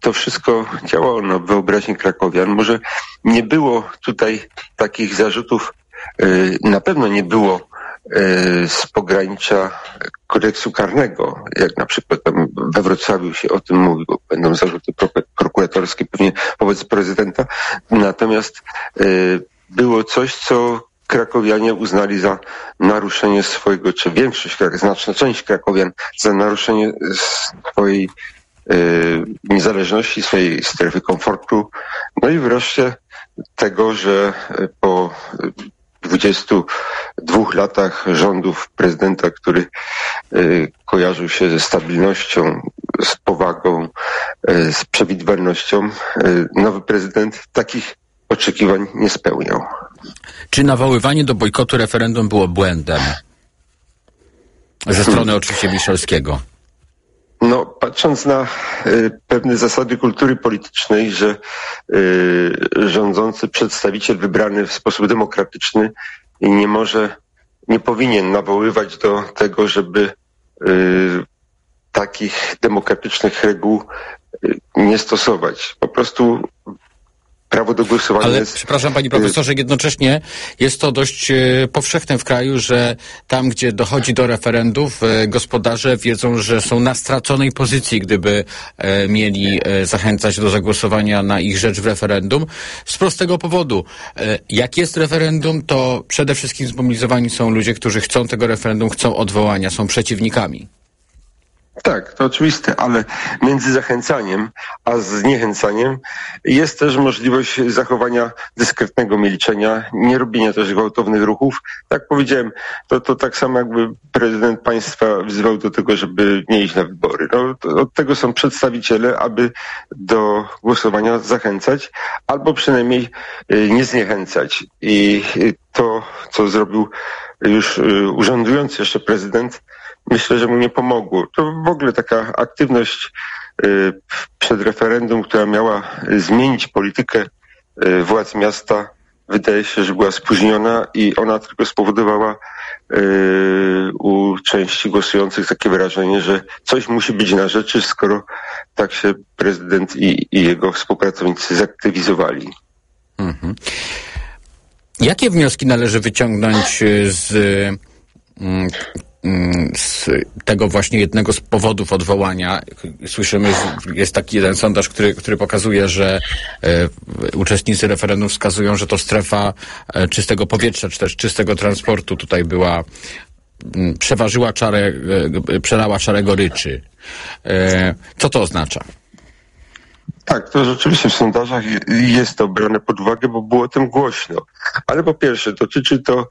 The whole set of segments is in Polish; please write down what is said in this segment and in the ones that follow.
to wszystko działało na wyobraźni krakowian. Może nie było tutaj takich zarzutów, na pewno nie było z pogranicza kodeksu karnego, jak na przykład tam we Wrocławiu się o tym mówi, bo będą zarzuty prokuratorskie pewnie wobec prezydenta. Natomiast było coś, co krakowianie uznali za naruszenie swojego, czy większość, znaczna część krakowian za naruszenie swojej niezależności, swojej strefy komfortu. No i wreszcie tego, że po 22 latach rządów prezydenta, który kojarzył się ze stabilnością, z powagą, z przewidywalnością, nowy prezydent takich oczekiwań nie spełniał. Czy nawoływanie do bojkotu referendum było błędem? Ze strony oczywiście Miszalskiego. No, patrząc na pewne zasady kultury politycznej, że rządzący przedstawiciel wybrany w sposób demokratyczny nie powinien nawoływać do tego, żeby takich demokratycznych reguł nie stosować. Po prostu prawo do głosowania Ale jest... przepraszam, panie profesorze, jednocześnie jest to dość powszechne w kraju, że tam, gdzie dochodzi do referendów, gospodarze wiedzą, że są na straconej pozycji, gdyby mieli zachęcać do zagłosowania na ich rzecz w referendum. Z prostego powodu. Jak jest referendum, to przede wszystkim zmobilizowani są ludzie, którzy chcą tego referendum, chcą odwołania, są przeciwnikami. Tak, to oczywiste, ale między zachęcaniem a zniechęcaniem jest też możliwość zachowania dyskretnego milczenia, nie robienia też gwałtownych ruchów. Tak powiedziałem, to tak samo jakby prezydent państwa wzywał do tego, żeby nie iść na wybory. No, od tego są przedstawiciele, aby do głosowania zachęcać, albo przynajmniej nie zniechęcać. I to, co zrobił już urzędujący jeszcze prezydent, myślę, że mu nie pomogło. To w ogóle taka aktywność przed referendum, która miała zmienić politykę władz miasta, wydaje się, że była spóźniona i ona tylko spowodowała u części głosujących takie wrażenie, że coś musi być na rzeczy, skoro tak się prezydent i jego współpracownicy zaktywizowali. Mhm. Jakie wnioski należy wyciągnąć z tego właśnie jednego z powodów odwołania? Słyszymy, jest taki jeden sondaż, który pokazuje, że uczestnicy referendum wskazują, że to strefa czystego powietrza, czy też czystego transportu tutaj była, przelała czarę goryczy. Co to oznacza? Tak, to rzeczywiście w sondażach jest to brane pod uwagę, bo było o tym głośno. Ale po pierwsze, dotyczy to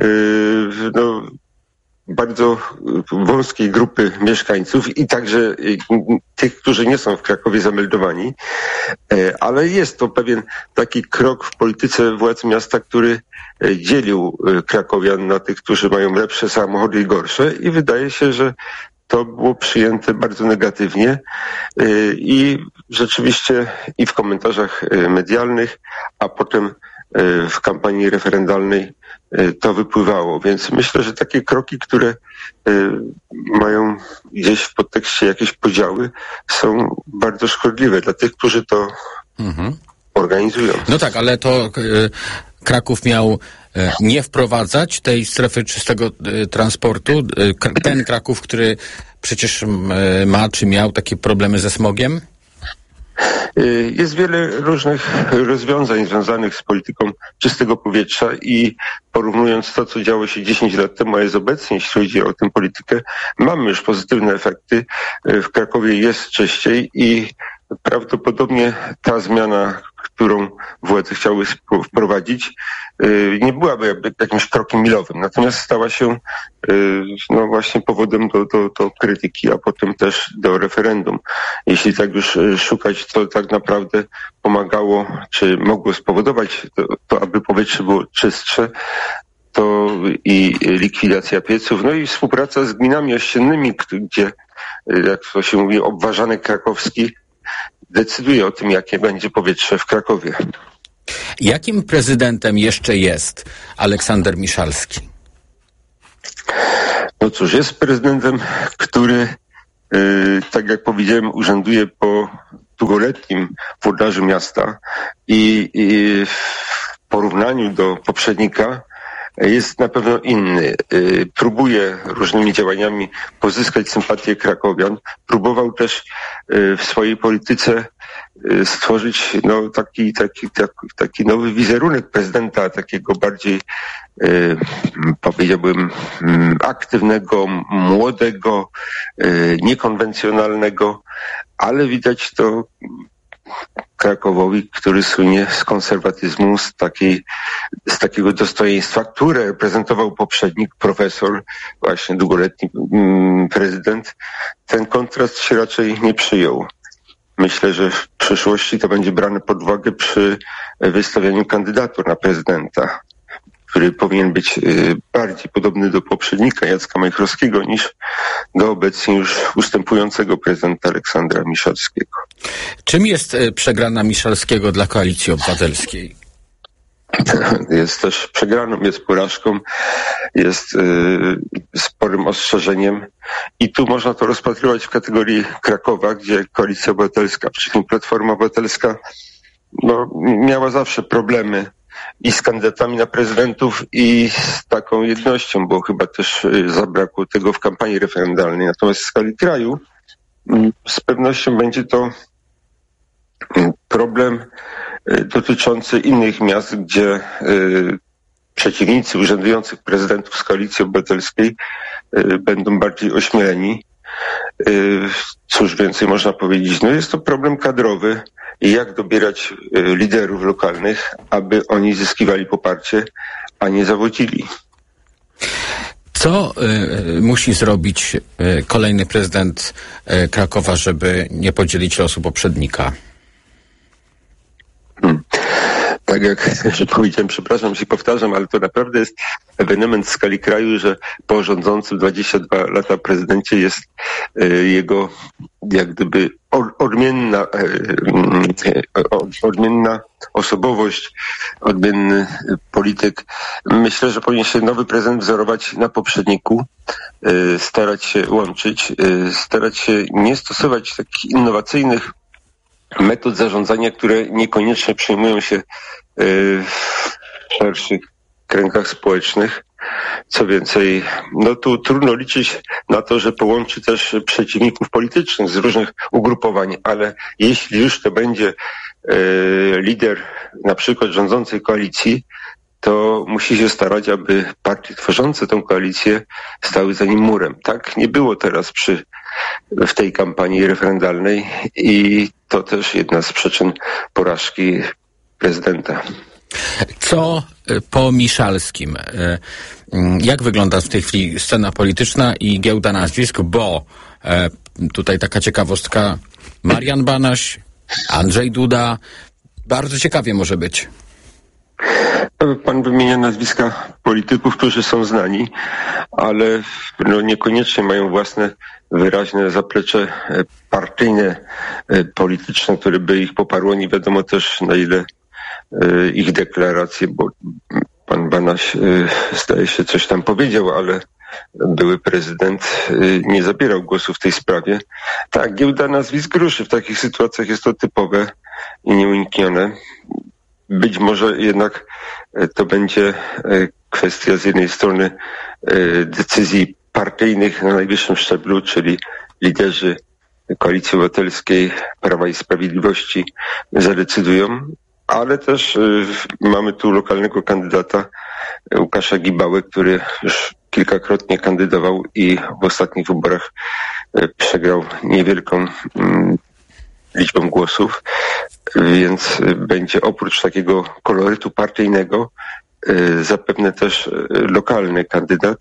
bardzo wąskiej grupy mieszkańców i także tych, którzy nie są w Krakowie zameldowani, ale jest to pewien taki krok w polityce władz miasta, który dzielił krakowian na tych, którzy mają lepsze samochody i gorsze, i wydaje się, że to było przyjęte bardzo negatywnie i rzeczywiście i w komentarzach medialnych, a potem w kampanii referendalnej to wypływało. Więc myślę, że takie kroki, które mają gdzieś w podtekście jakieś podziały, są bardzo szkodliwe dla tych, którzy to organizują. No tak, ale to Kraków miał nie wprowadzać tej strefy czystego transportu. Ten Kraków, który przecież ma, czy miał takie problemy ze smogiem? Jest wiele różnych rozwiązań związanych z polityką czystego powietrza i porównując to, co działo się 10 lat temu, a jest obecnie, jeśli chodzi o tę politykę, mamy już pozytywne efekty. W Krakowie jest czyściej i prawdopodobnie ta zmiana, którą władze chciały wprowadzić, nie byłaby jakimś krokiem milowym. Natomiast stała się właśnie powodem do krytyki, a potem też do referendum. Jeśli tak już szukać, co tak naprawdę pomagało, czy mogło spowodować to, aby powietrze było czystsze, to i likwidacja pieców, no i współpraca z gminami ościennymi, gdzie, jak to się mówi, obwarzanek krakowski decyduje o tym, jakie będzie powietrze w Krakowie. Jakim prezydentem jeszcze jest Aleksander Miszalski? No cóż, jest prezydentem, który, tak jak powiedziałem, urzęduje po długoletnim włodarzu miasta i w porównaniu do poprzednika jest na pewno inny. Próbuje różnymi działaniami pozyskać sympatię krakowian. Próbował też w swojej polityce stworzyć taki nowy wizerunek prezydenta, takiego bardziej powiedziałbym aktywnego, młodego, niekonwencjonalnego, ale widać to Krakowowi, który słynie z konserwatyzmu, z takiego dostojeństwa, które reprezentował poprzednik, profesor, właśnie długoletni prezydent. Ten kontrast się raczej nie przyjął. Myślę, że w przyszłości to będzie brane pod uwagę przy wystawianiu kandydatur na prezydenta, który powinien być bardziej podobny do poprzednika Jacka Majchrowskiego niż do obecnie już ustępującego prezydenta Aleksandra Miszalskiego. Czym jest przegrana Miszalskiego dla Koalicji Obywatelskiej? Jest też przegraną, jest porażką, jest sporym ostrzeżeniem i tu można to rozpatrywać w kategorii Krakowa, gdzie Koalicja Obywatelska, przy czym Platforma Obywatelska miała zawsze problemy i z kandydatami na prezydentów i z taką jednością, bo chyba też zabrakło tego w kampanii referendalnej. Natomiast w skali kraju z pewnością będzie to problem dotyczący innych miast, gdzie przeciwnicy urzędujących prezydentów z Koalicji Obywatelskiej będą bardziej ośmieleni. Cóż więcej można powiedzieć? Jest to problem kadrowy i jak dobierać liderów lokalnych, aby oni zyskiwali poparcie, a nie zawodzili. Co musi zrobić kolejny prezydent Krakowa, żeby nie podzielić losu poprzednika? Tak jak powiedziałem, przepraszam, że powtarzam, ale to naprawdę jest ewenement w skali kraju, że po rządzącym 22 lata prezydencie jest jego jak gdyby odmienna osobowość, odmienny polityk. Myślę, że powinien się nowy prezydent wzorować na poprzedniku, starać się łączyć, starać się nie stosować takich innowacyjnych metod zarządzania, które niekoniecznie przyjmują się w szerszych kręgach społecznych. Co więcej, tu trudno liczyć na to, że połączy też przeciwników politycznych z różnych ugrupowań, ale jeśli już to będzie lider na przykład rządzącej koalicji, to musi się starać, aby partie tworzące tę koalicję stały za nim murem. Tak nie było teraz w tej kampanii referendalnej i to też jedna z przyczyn porażki prezydenta. Co po Miszalskim? Jak wygląda w tej chwili scena polityczna i giełda nazwisk? Bo tutaj taka ciekawostka, Marian Banaś, Andrzej Duda, bardzo ciekawie może być. Pan wymienia nazwiska polityków, którzy są znani, ale niekoniecznie mają własne wyraźne zaplecze partyjne, polityczne, które by ich poparło. Nie wiadomo też, na ile ich deklaracje, bo pan Banaś zdaje się coś tam powiedział, ale były prezydent nie zabierał głosu w tej sprawie. Tak, giełda nazwisk ruszy. W takich sytuacjach jest to typowe i nieuniknione. Być może jednak to będzie kwestia z jednej strony decyzji partyjnych na najwyższym szczeblu, czyli liderzy Koalicji Obywatelskiej, Prawa i Sprawiedliwości zadecydują, ale też mamy tu lokalnego kandydata Łukasza Gibałę, który już kilkakrotnie kandydował i w ostatnich wyborach przegrał niewielką liczbą głosów, więc będzie oprócz takiego kolorytu partyjnego zapewne też lokalny kandydat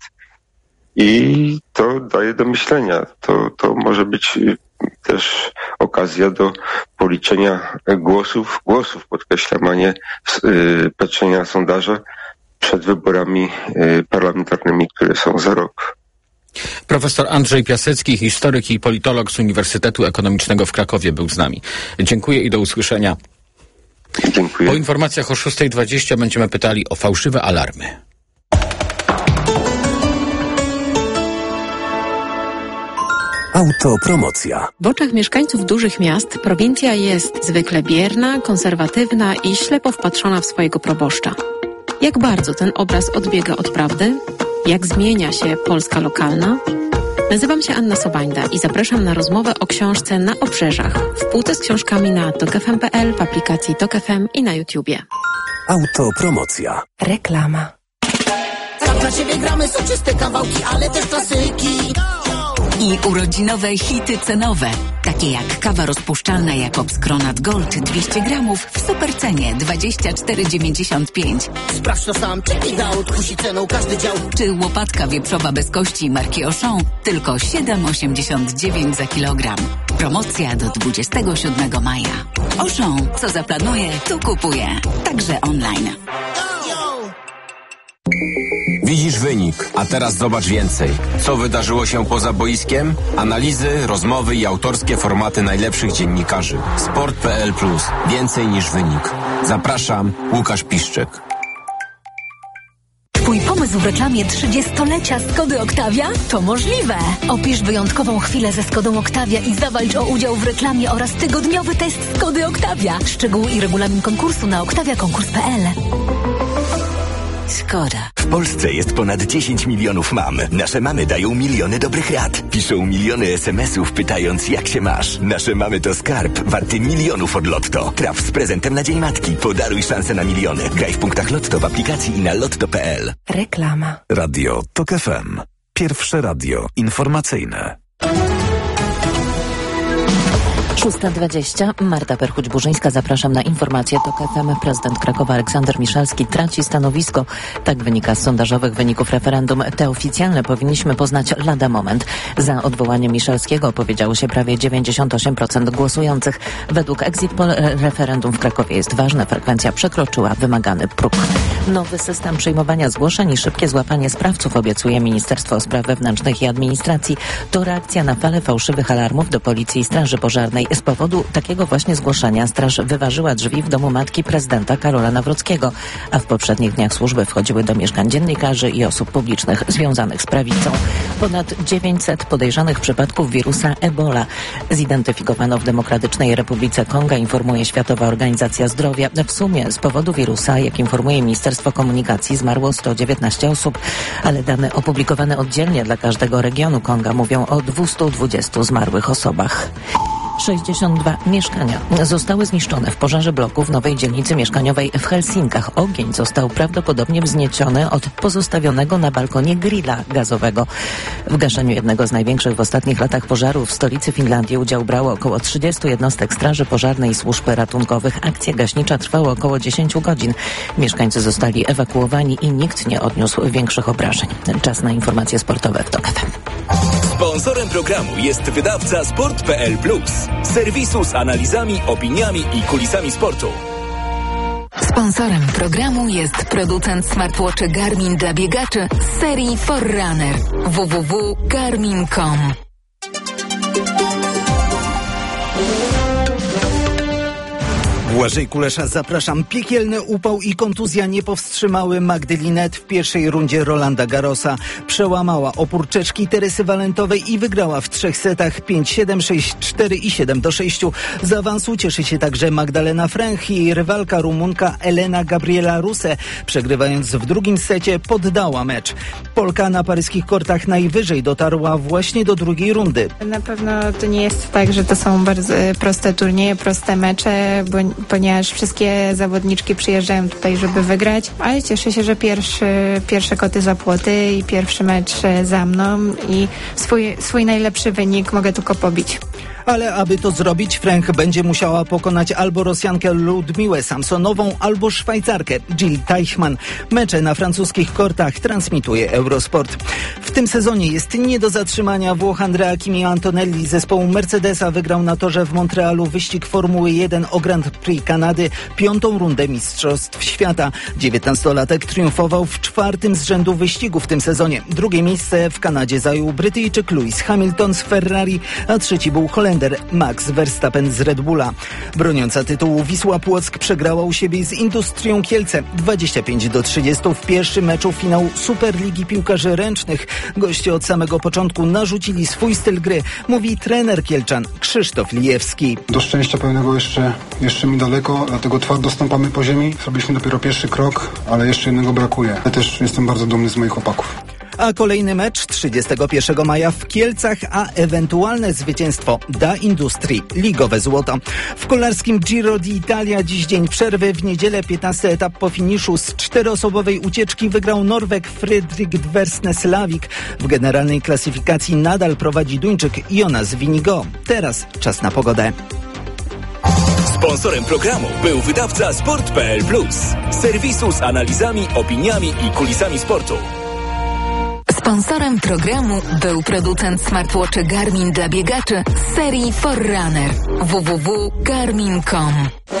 i to daje do myślenia. To może być też okazja do policzenia głosów, podkreślam, a nie patrzenia sondaża przed wyborami parlamentarnymi, które są za rok. Profesor Andrzej Piasecki, historyk i politolog z Uniwersytetu Ekonomicznego w Krakowie był z nami. Dziękuję i do usłyszenia. Dziękuję. Po informacjach o 6:20 będziemy pytali o fałszywe alarmy. Autopromocja. W oczach mieszkańców dużych miast prowincja jest zwykle bierna, konserwatywna i ślepo wpatrzona w swojego proboszcza. Jak bardzo ten obraz odbiega od prawdy? Jak zmienia się Polska lokalna? Nazywam się Anna Sobańda i zapraszam na rozmowę o książce Na obrzeżach w półce z książkami na tokfm.pl, w aplikacji Tok FM i na YouTubie. Autopromocja. Reklama. Dla ciebie gramy soczyste kawałki, ale też klasyki. I urodzinowe hity cenowe, takie jak kawa rozpuszczalna Jakobs Kronat Gold 200 gramów w supercenie 24,95. Sprawdź to sam, check it out, kusi ceną każdy dział. Czy łopatka wieprzowa bez kości marki Auchan tylko 7,89 za kilogram. Promocja do 27 maja. Auchan, co zaplanuje, to kupuje. Także online. Widzisz wynik, a teraz zobacz więcej. Co wydarzyło się poza boiskiem? Analizy, rozmowy i autorskie formaty najlepszych dziennikarzy. Sport.pl+. Więcej niż wynik. Zapraszam, Łukasz Piszczek. Twój pomysł w reklamie 30-lecia Skody Octavia? To możliwe! Opisz wyjątkową chwilę ze Skodą Octavia i zawalcz o udział w reklamie oraz tygodniowy test Skody Octavia. Szczegóły i regulamin konkursu na octaviakonkurs.pl. Skoda. W Polsce jest ponad 10 milionów mam. Nasze mamy dają miliony dobrych rad. Piszą miliony SMS-ów pytając, jak się masz. Nasze mamy to skarb warty milionów od Lotto. Traf z prezentem na Dzień Matki. Podaruj szansę na miliony. Graj w punktach Lotto w aplikacji i na lotto.pl. Reklama. Radio Tok FM. Pierwsze radio informacyjne. 6:20. Marta Perchuć-Burzyńska. Zapraszam na informację Tok FM. Prezydent Krakowa Aleksander Miszalski traci stanowisko. Tak wynika z sondażowych wyników referendum. Te oficjalne powinniśmy poznać lada moment. Za odwołaniem Miszalskiego opowiedziało się prawie 98% głosujących. Według Exit Poll referendum w Krakowie jest ważne. Frekwencja przekroczyła wymagany próg. Nowy system przyjmowania zgłoszeń i szybkie złapanie sprawców obiecuje Ministerstwo Spraw Wewnętrznych i Administracji. To reakcja na falę fałszywych alarmów do Policji i Straży Pożarnej. Z powodu takiego właśnie zgłoszenia straż wyważyła drzwi w domu matki prezydenta Karola Nawrockiego, a w poprzednich dniach służby wchodziły do mieszkań dziennikarzy i osób publicznych związanych z prawicą. Ponad 900 podejrzanych przypadków wirusa Ebola zidentyfikowano w Demokratycznej Republice Konga, informuje Światowa Organizacja Zdrowia. W sumie z powodu wirusa, jak informuje Ministerstwo Komunikacji, zmarło 119 osób, ale dane opublikowane oddzielnie dla każdego regionu Konga mówią o 220 zmarłych osobach. 62 mieszkania zostały zniszczone w pożarze bloku w nowej dzielnicy mieszkaniowej w Helsinkach. Ogień został prawdopodobnie wznieciony od pozostawionego na balkonie grilla gazowego. W gaszeniu jednego z największych w ostatnich latach pożarów w stolicy Finlandii udział brało około 30 jednostek straży pożarnej i służb ratunkowych. Akcja gaśnicza trwała około 10 godzin. Mieszkańcy zostali ewakuowani i nikt nie odniósł większych obrażeń. Czas na informacje sportowe w Tok FM. Sponsorem programu jest wydawca Sport.pl+, serwisu z analizami, opiniami i kulisami sportu. Sponsorem programu jest producent smartwatchy Garmin dla biegaczy z serii Forerunner. www.garmin.com. Błażej Kulesza, zapraszam. Piekielny upał i kontuzja nie powstrzymały Magdy Linette w pierwszej rundzie Rolanda Garrosa. Przełamała opór Czeszki Teresy Walentowej i wygrała w 3 setach 5-7, 6-4 i 7-6. Z awansu cieszy się także Magdalena Fręch i jej rywalka Rumunka Elena Gabriela Ruse. Przegrywając w drugim secie poddała mecz. Polka na paryskich kortach najwyżej dotarła właśnie do drugiej rundy. Na pewno to nie jest tak, że to są bardzo proste turnieje, proste mecze, ponieważ wszystkie zawodniczki przyjeżdżają tutaj, żeby wygrać, ale cieszę się, że pierwsze koty za płoty i pierwszy mecz za mną i swój najlepszy wynik mogę tylko pobić. Ale aby to zrobić, Fręch będzie musiała pokonać albo Rosjankę Ludmiłę Samsonową, albo Szwajcarkę Jill Teichmann. Mecze na francuskich kortach transmituje Eurosport. W tym sezonie jest nie do zatrzymania. Włoch Andrea Kimi Antonelli z zespołu Mercedesa wygrał na torze w Montrealu wyścig Formuły 1 o Grand Prix Kanady, 5. rundę Mistrzostw Świata. 19-latek triumfował w 4. z rzędu wyścigu w tym sezonie. Drugie miejsce w Kanadzie zajął Brytyjczyk Lewis Hamilton z Ferrari, a trzeci był Holendrzyk Aleksander Max Verstappen z Red Bulla. Broniąca tytułu Wisła Płock przegrała u siebie z Industrią Kielce 25-30 w pierwszym meczu finału Superligi Piłkarzy Ręcznych. Goście od samego początku narzucili swój styl gry, mówi trener kielczan Krzysztof Lijewski. Do szczęścia pełnego jeszcze mi daleko, dlatego twardo stąpamy po ziemi. Zrobiliśmy dopiero pierwszy krok, ale jeszcze jednego brakuje. Ja też jestem bardzo dumny z moich chłopaków. A kolejny mecz 31 maja w Kielcach, a ewentualne zwycięstwo da Industrii ligowe złoto. W kolarskim Giro d'Italia dziś dzień przerwy. W niedzielę 15 etap po finiszu z 4-osobowej ucieczki wygrał Norweg Fredrik Dversne-Slavik. W generalnej klasyfikacji nadal prowadzi Duńczyk Jonas Vinigo. Teraz czas na pogodę. Sponsorem programu był wydawca Sport.pl Plus, serwisu z analizami, opiniami i kulisami sportu. Sponsorem programu był producent smartwatchy Garmin dla biegaczy z serii Forerunner. www.garmin.com.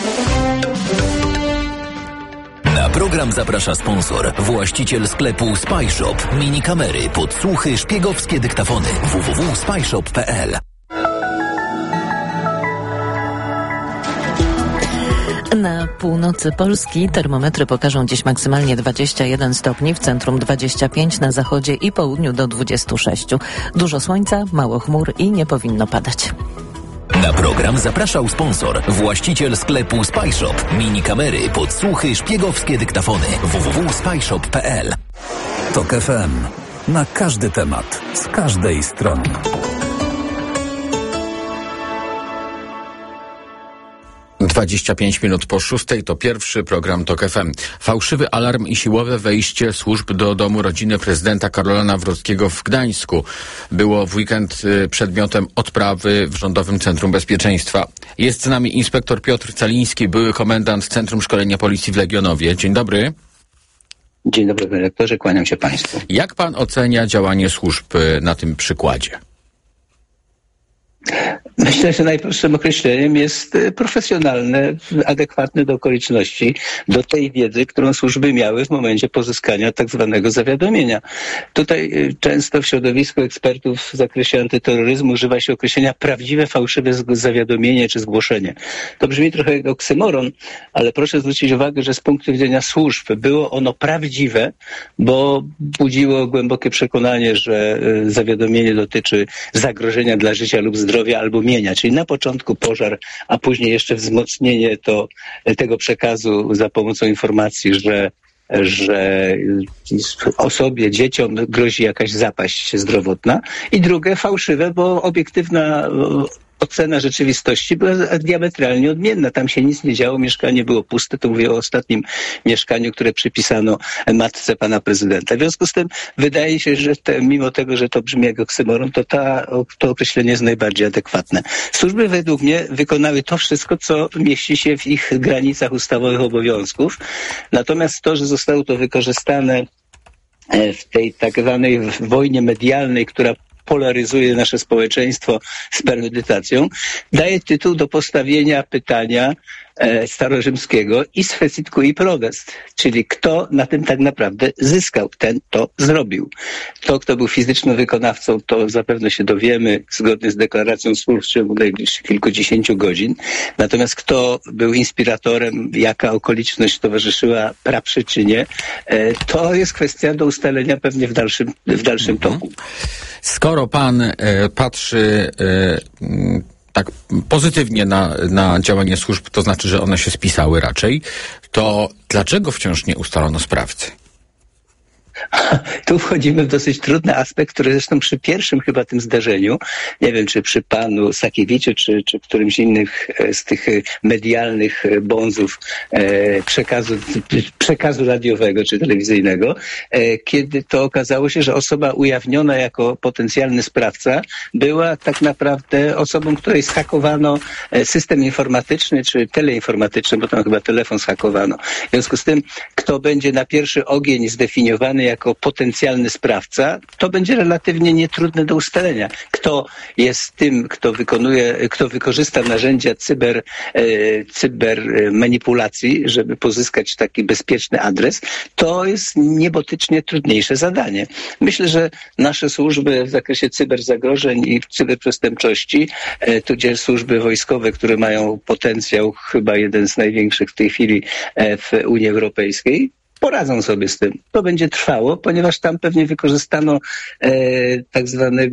Na program zaprasza sponsor, właściciel sklepu SpyShop. Minikamery, podsłuchy, szpiegowskie dyktafony. www.spyshop.pl. Na północy Polski termometry pokażą dziś maksymalnie 21 stopni, w centrum 25, na zachodzie i południu do 26. Dużo słońca, mało chmur i nie powinno padać. Na program zapraszał sponsor, właściciel sklepu SpyShop. Minikamery, podsłuchy, szpiegowskie dyktafony. www.spyshop.pl. TOK FM. Na każdy temat, z każdej strony. 25 minut po 6:00 to pierwszy program TOK FM. Fałszywy alarm i siłowe wejście służb do domu rodziny prezydenta Karola Nawrockiego w Gdańsku było w weekend przedmiotem odprawy w Rządowym Centrum Bezpieczeństwa. Jest z nami inspektor Piotr Caliński, były komendant Centrum Szkolenia Policji w Legionowie. Dzień dobry. Dzień dobry, panie rektorze, kłaniam się państwu. Jak pan ocenia działanie służb na tym przykładzie? Myślę, że najprostszym określeniem jest profesjonalne, adekwatne do okoliczności, do tej wiedzy, którą służby miały w momencie pozyskania tak zwanego zawiadomienia. Tutaj często w środowisku ekspertów w zakresie antyterroryzmu używa się określenia prawdziwe, fałszywe zawiadomienie czy zgłoszenie. To brzmi trochę jak oksymoron, ale proszę zwrócić uwagę, że z punktu widzenia służb było ono prawdziwe, bo budziło głębokie przekonanie, że zawiadomienie dotyczy zagrożenia dla życia lub zdrowia albo mienia, czyli na początku pożar, a później jeszcze wzmocnienie tego przekazu za pomocą informacji, że osobie, dzieciom grozi jakaś zapaść zdrowotna. I drugie, fałszywe, bo obiektywna ocena rzeczywistości była diametralnie odmienna. Tam się nic nie działo, mieszkanie było puste. To mówię o ostatnim mieszkaniu, które przypisano matce pana prezydenta. W związku z tym wydaje się, że mimo tego, że to brzmi jak oksymoron, to określenie jest najbardziej adekwatne. Służby według mnie wykonały to wszystko, co mieści się w ich granicach ustawowych obowiązków. Natomiast to, że zostało to wykorzystane w tej tak zwanej wojnie medialnej, która polaryzuje nasze społeczeństwo z premedytacją, daje tytuł do postawienia pytania starorzymskiego is fecit cui prodest, czyli kto na tym tak naprawdę zyskał, ten to zrobił. To, kto był fizycznym wykonawcą, to zapewne się dowiemy zgodnie z deklaracją służb w ciągu najbliższych kilkudziesięciu godzin. Natomiast kto był inspiratorem, jaka okoliczność towarzyszyła praprzyczynie, to jest kwestia do ustalenia pewnie w dalszym toku. Skoro pan patrzy tak pozytywnie na działanie służb, to znaczy, że one się spisały raczej, to dlaczego wciąż nie ustalono sprawcy? Tu wchodzimy w dosyć trudny aspekt, który zresztą przy pierwszym chyba tym zdarzeniu, nie wiem czy przy panu Sakiewiczu, czy którymś innych z tych medialnych bonzów przekazu radiowego czy telewizyjnego, kiedy to okazało się, że osoba ujawniona jako potencjalny sprawca była tak naprawdę osobą, której zhakowano system informatyczny czy teleinformatyczny, bo tam chyba telefon zhakowano. W związku z tym kto będzie na pierwszy ogień zdefiniowany jako potencjalny sprawca, to będzie relatywnie nietrudne do ustalenia. Kto jest tym, kto wykorzysta narzędzia cybermanipulacji, żeby pozyskać taki bezpieczny adres, to jest niebotycznie trudniejsze zadanie. Myślę, że nasze służby w zakresie cyberzagrożeń i cyberprzestępczości, tudzież służby wojskowe, które mają potencjał chyba jeden z największych w tej chwili w Unii Europejskiej, poradzą sobie z tym. To będzie trwało, ponieważ tam pewnie wykorzystano tak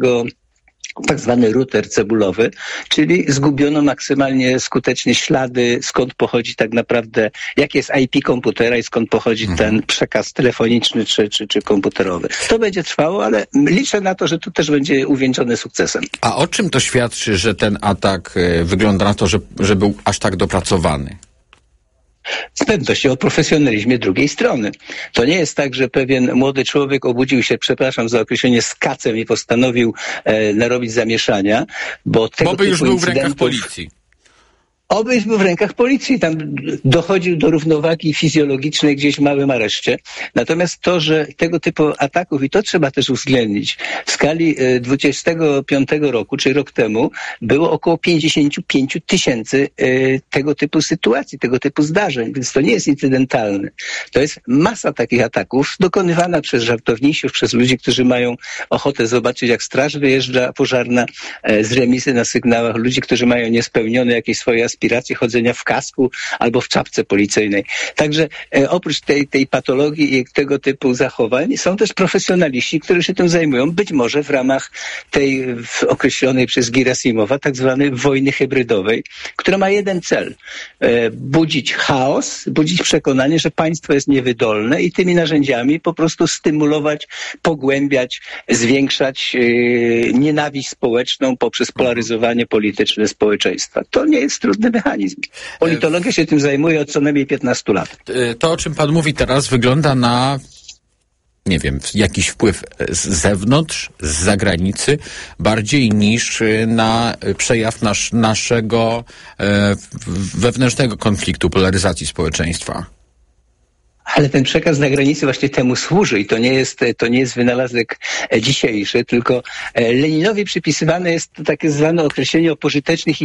zwany router cebulowy, czyli zgubiono maksymalnie skutecznie ślady, skąd pochodzi tak naprawdę, jakie jest IP komputera i skąd pochodzi ten przekaz telefoniczny czy komputerowy. To będzie trwało, ale liczę na to, że to też będzie uwieńczone sukcesem. A o czym to świadczy, że ten atak wygląda na to, że był aż tak dopracowany? Z pewnością o profesjonalizmie drugiej strony. To nie jest tak, że pewien młody człowiek obudził się, przepraszam za określenie, z kacem i postanowił narobić zamieszania, bo by już był w rękach policji. Obyś był w rękach policji, tam dochodził do równowagi fizjologicznej gdzieś w małym areszcie. Natomiast to, że tego typu ataków, i to trzeba też uwzględnić, w skali 25 roku, czyli rok temu, było około 55 000 tego typu sytuacji, tego typu zdarzeń, więc to nie jest incydentalne. To jest masa takich ataków dokonywana przez żartownisiów, przez ludzi, którzy mają ochotę zobaczyć, jak straż wyjeżdża pożarna z remizy na sygnałach, ludzi, którzy mają niespełnione jakieś swoje aspiracje chodzenia w kasku albo w czapce policyjnej. Także oprócz tej patologii i tego typu zachowań są też profesjonaliści, którzy się tym zajmują, być może w ramach tej określonej przez Gerasimowa tak zwanej wojny hybrydowej, która ma jeden cel. Budzić chaos, budzić przekonanie, że państwo jest niewydolne i tymi narzędziami po prostu stymulować, pogłębiać, zwiększać nienawiść społeczną poprzez polaryzowanie polityczne społeczeństwa. To nie jest trudny mechanizm. Politologia się tym zajmuje od co najmniej 15 lat. To, o czym pan mówi teraz, wygląda na, nie wiem, jakiś wpływ z zewnątrz, z zagranicy, bardziej niż na przejaw naszego wewnętrznego konfliktu, polaryzacji społeczeństwa. Ale ten przekaz na granicy właśnie temu służy i to nie jest wynalazek dzisiejszy, tylko Leninowi przypisywane jest to takie zwane określenie o pożytecznych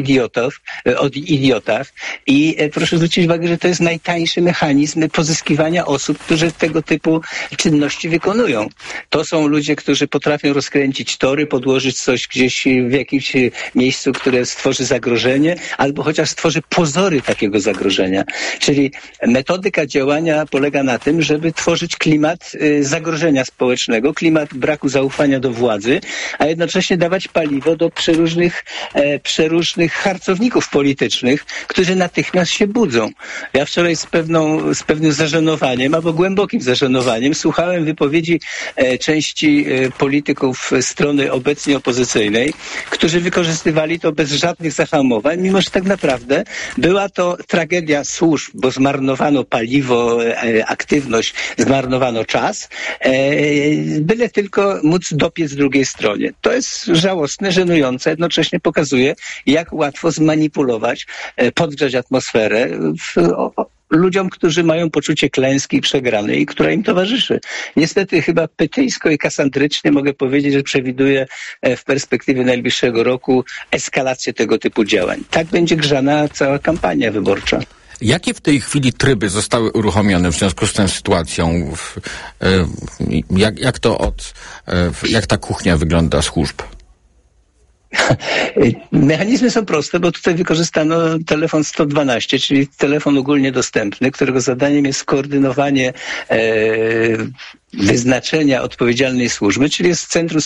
idiotach i proszę zwrócić uwagę, że to jest najtańszy mechanizm pozyskiwania osób, którzy tego typu czynności wykonują. To są ludzie, którzy potrafią rozkręcić tory, podłożyć coś gdzieś w jakimś miejscu, które stworzy zagrożenie, albo chociaż stworzy pozory takiego zagrożenia. Czyli metodyka działania polega na tym, żeby tworzyć klimat zagrożenia społecznego, klimat braku zaufania do władzy, a jednocześnie dawać paliwo do przeróżnych harcowników politycznych, którzy natychmiast się budzą. Ja wczoraj z pewnym zażenowaniem, albo głębokim zażenowaniem słuchałem wypowiedzi części polityków strony obecnie opozycyjnej, którzy wykorzystywali to bez żadnych zahamowań, mimo że tak naprawdę była to tragedia służb, bo zmarnowano paliwo, aktywność, zmarnowano czas, byle tylko móc dopiec drugiej stronie. To jest żałosne, żenujące, jednocześnie pokazuje, jak łatwo zmanipulować, podgrzać atmosferę ludziom, którzy mają poczucie klęski przegranej i która im towarzyszy. Niestety chyba pytyjsko i kasandrycznie mogę powiedzieć, że przewiduję w perspektywie najbliższego roku eskalację tego typu działań. Tak będzie grzana cała kampania wyborcza. Jakie w tej chwili tryby zostały uruchomione w związku z tą sytuacją? Jak ta kuchnia wygląda służb? Mechanizmy są proste, bo tutaj wykorzystano telefon 112, czyli telefon ogólnie dostępny, którego zadaniem jest skoordynowanie wyznaczenia odpowiedzialnej służby, czyli jest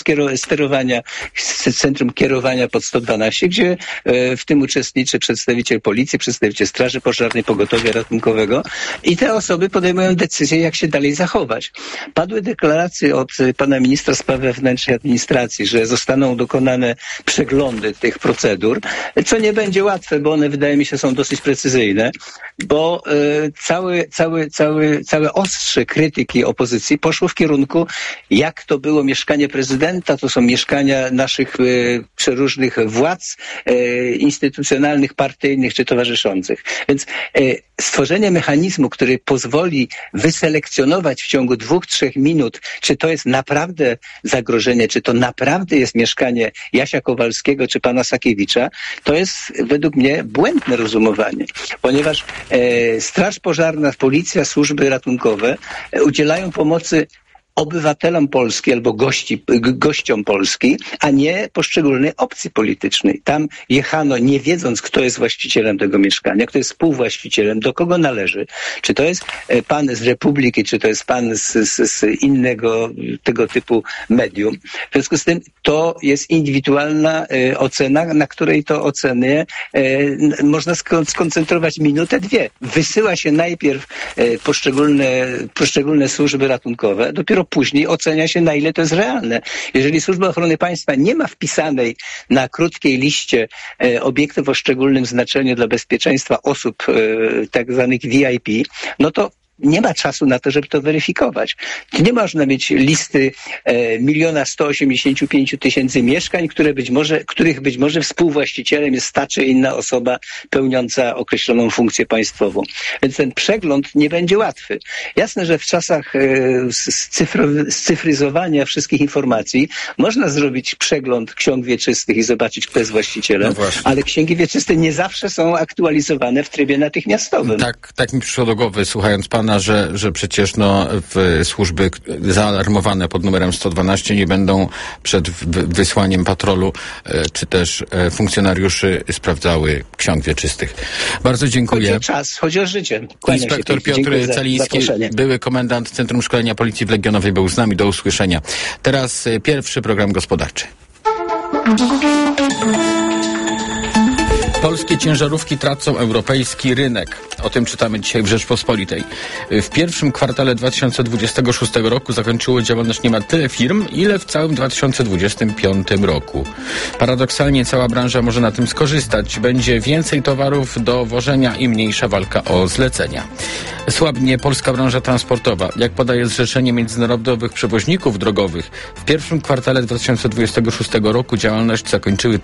centrum kierowania pod 112, gdzie w tym uczestniczy przedstawiciel policji, przedstawiciel straży pożarnej, pogotowia ratunkowego i te osoby podejmują decyzję, jak się dalej zachować. Padły deklaracje od pana ministra spraw wewnętrznych i administracji, że zostaną dokonane przeglądy tych procedur, co nie będzie łatwe, bo one, wydaje mi się, są dosyć precyzyjne, bo całe ostrze krytyki opozycji poszło poszło w kierunku, jak to było mieszkanie prezydenta, to są mieszkania naszych przeróżnych władz instytucjonalnych, partyjnych czy towarzyszących. Więc stworzenie mechanizmu, który pozwoli wyselekcjonować w ciągu 2-3 minut, czy to jest naprawdę zagrożenie, czy to naprawdę jest mieszkanie Jasia Kowalskiego czy pana Sakiewicza, to jest według mnie błędne rozumowanie, ponieważ Straż Pożarna, policja, służby ratunkowe udzielają pomocy obywatelom Polski albo gościom Polski, a nie poszczególnej opcji politycznej. Tam jechano nie wiedząc, kto jest właścicielem tego mieszkania, kto jest współwłaścicielem, do kogo należy. Czy to jest pan z Republiki, czy to jest pan z innego tego typu medium. W związku z tym to jest indywidualna ocena, na której to ocenie można skoncentrować minutę, 2. Wysyła się najpierw poszczególne służby ratunkowe, dopiero później ocenia się, na ile to jest realne. Jeżeli Służba Ochrony Państwa nie ma wpisanej na krótkiej liście obiektów o szczególnym znaczeniu dla bezpieczeństwa osób tak zwanych VIP, no to nie ma czasu na to, żeby to weryfikować. Nie można mieć listy 1 185 000 mieszkań, których być może współwłaścicielem jest ta czy inna osoba pełniąca określoną funkcję państwową. Więc ten przegląd nie będzie łatwy. Jasne, że w czasach scyfryzowania wszystkich informacji można zrobić przegląd ksiąg wieczystych i zobaczyć, kto jest właścicielem, ale księgi wieczyste nie zawsze są aktualizowane w trybie natychmiastowym. Tak mi przyszło do głowy, słuchając pana, że przecież służby zaalarmowane pod numerem 112 nie będą przed wysłaniem patrolu czy też funkcjonariuszy sprawdzały ksiąg wieczystych. Bardzo dziękuję. Chodzi o czas, chodzi o życie. Inspektor Piotr Celiński, były komendant Centrum Szkolenia Policji w Legionowej, był z nami. Do usłyszenia. Teraz pierwszy program gospodarczy. Polskie ciężarówki tracą europejski rynek. O tym czytamy dzisiaj w Rzeczpospolitej. W pierwszym kwartale 2026 roku zakończyło działalność niemal tyle firm, ile w całym 2025 roku. Paradoksalnie cała branża może na tym skorzystać. Będzie więcej towarów do wożenia i mniejsza walka o zlecenia. Słabnie polska branża transportowa. Jak podaje Zrzeszenie Międzynarodowych Przewoźników Drogowych, w pierwszym kwartale 2026 roku działalność zakończyły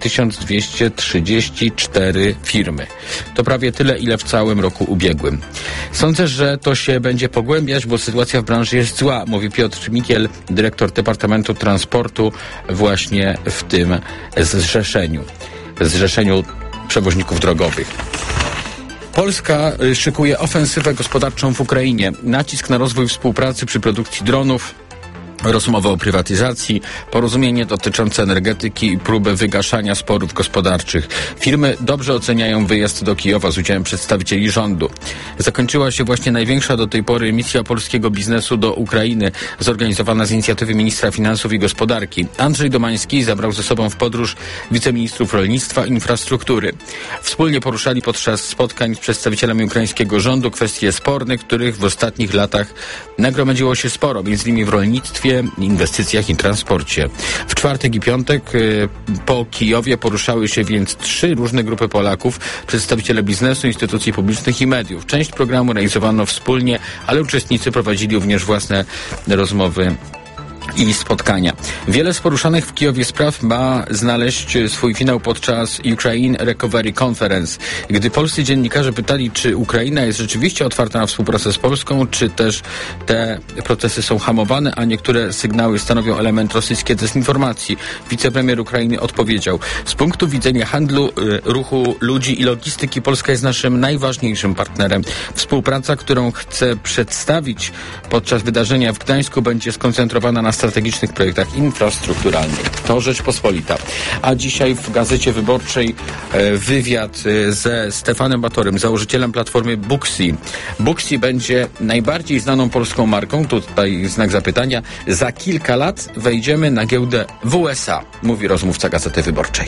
1234 firmy. To prawie tyle, ile w całym roku ubiegłym. Sądzę, że to się będzie pogłębiać, bo sytuacja w branży jest zła, mówi Piotr Mikiel, dyrektor Departamentu Transportu właśnie w tym Zrzeszeniu Przewoźników Drogowych. Polska szykuje ofensywę gospodarczą w Ukrainie. Nacisk na rozwój współpracy przy produkcji dronów, rozmowy o prywatyzacji, porozumienie dotyczące energetyki i próbę wygaszania sporów gospodarczych. Firmy dobrze oceniają wyjazd do Kijowa z udziałem przedstawicieli rządu. Zakończyła się właśnie największa do tej pory misja polskiego biznesu do Ukrainy, zorganizowana z inicjatywy ministra finansów i gospodarki. Andrzej Domański zabrał ze sobą w podróż wiceministrów rolnictwa i infrastruktury. Wspólnie poruszali podczas spotkań z przedstawicielami ukraińskiego rządu kwestie sporne, których w ostatnich latach nagromadziło się sporo, między innymi w rolnictwie, inwestycjach i transporcie. W czwartek i piątek po Kijowie poruszały się więc 3 różne grupy Polaków, przedstawiciele biznesu, instytucji publicznych i mediów. Część programu realizowano wspólnie, ale uczestnicy prowadzili również własne rozmowy i spotkania. Wiele z poruszanych w Kijowie spraw ma znaleźć swój finał podczas Ukraine Recovery Conference. Gdy polscy dziennikarze pytali, czy Ukraina jest rzeczywiście otwarta na współpracę z Polską, czy też te procesy są hamowane, a niektóre sygnały stanowią element rosyjskiej dezinformacji, wicepremier Ukrainy odpowiedział: z punktu widzenia handlu, ruchu ludzi i logistyki Polska jest naszym najważniejszym partnerem. Współpraca, którą chcę przedstawić podczas wydarzenia w Gdańsku, będzie skoncentrowana na strategicznych projektach infrastrukturalnych. To Rzeczpospolita. A dzisiaj w Gazecie Wyborczej wywiad ze Stefanem Batorym, założycielem platformy Booksy. Booksy będzie najbardziej znaną polską marką, tutaj znak zapytania. Za kilka lat wejdziemy na giełdę w USA, mówi rozmówca Gazety Wyborczej.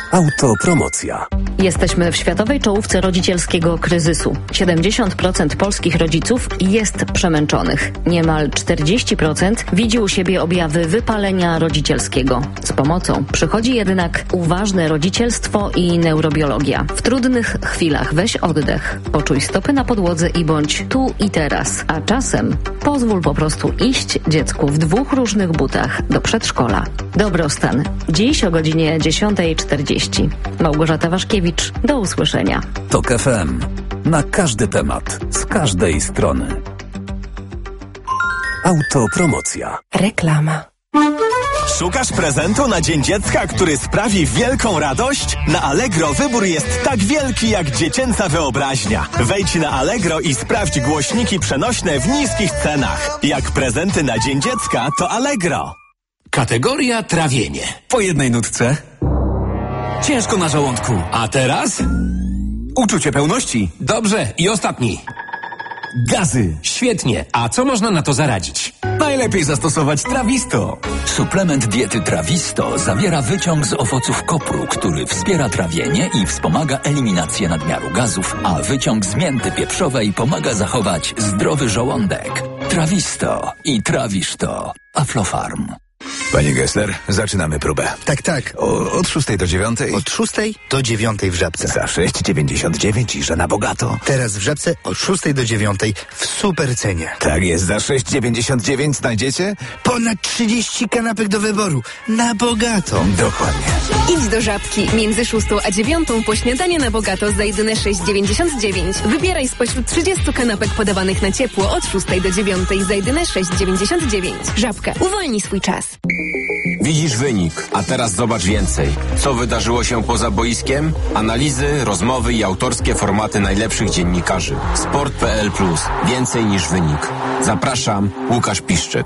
Autopromocja. Jesteśmy w światowej czołówce rodzicielskiego kryzysu. 70% polskich rodziców jest przemęczonych. Niemal 40% widzi u siebie objawy wypalenia rodzicielskiego. Z pomocą przychodzi jednak uważne rodzicielstwo i neurobiologia. W trudnych chwilach weź oddech, poczuj stopy na podłodze i bądź tu i teraz. A czasem pozwól po prostu iść dziecku w 2 różnych butach do przedszkola. Dobrostan. Dziś o godzinie 10:40. Małgorzata Waszkiewicz. Do usłyszenia. TOK FM. Na każdy temat. Z każdej strony. Autopromocja. Reklama. Szukasz prezentu na Dzień Dziecka, który sprawi wielką radość? Na Allegro wybór jest tak wielki jak dziecięca wyobraźnia. Wejdź na Allegro i sprawdź głośniki przenośne w niskich cenach. Jak prezenty na Dzień Dziecka, to Allegro. Kategoria trawienie. Po jednej nutce. Ciężko na żołądku. A teraz? Uczucie pełności. Dobrze, i ostatni. Gazy. Świetnie. A co można na to zaradzić? Najlepiej zastosować Trawisto. Suplement diety Trawisto zawiera wyciąg z owoców kopru, który wspiera trawienie i wspomaga eliminację nadmiaru gazów, a wyciąg z mięty pieprzowej pomaga zachować zdrowy żołądek. Trawisto i trawisz to. Aflofarm. Panie Gessler, zaczynamy próbę. Tak. Od 6 do 9. Od 6 do 9 w Żabce. Za 6,99 i że na bogato. Teraz w Żabce od 6 do 9 w super cenie. Tak jest, za 6,99 znajdziecie? Ponad 30 kanapek do wyboru. Na bogato. Dokładnie. Idź do Żabki. Między 6 a 9 po śniadanie na bogato za jedyne 6,99. Wybieraj spośród 30 kanapek podawanych na ciepło od 6 do 9 za jedyne 6,99. Żabka. Uwolnij swój czas. Widzisz wynik, a teraz zobacz więcej. Co wydarzyło się poza boiskiem? Analizy, rozmowy i autorskie formaty najlepszych dziennikarzy. Sport.pl Plus. Więcej niż wynik. Zapraszam, Łukasz Piszczek.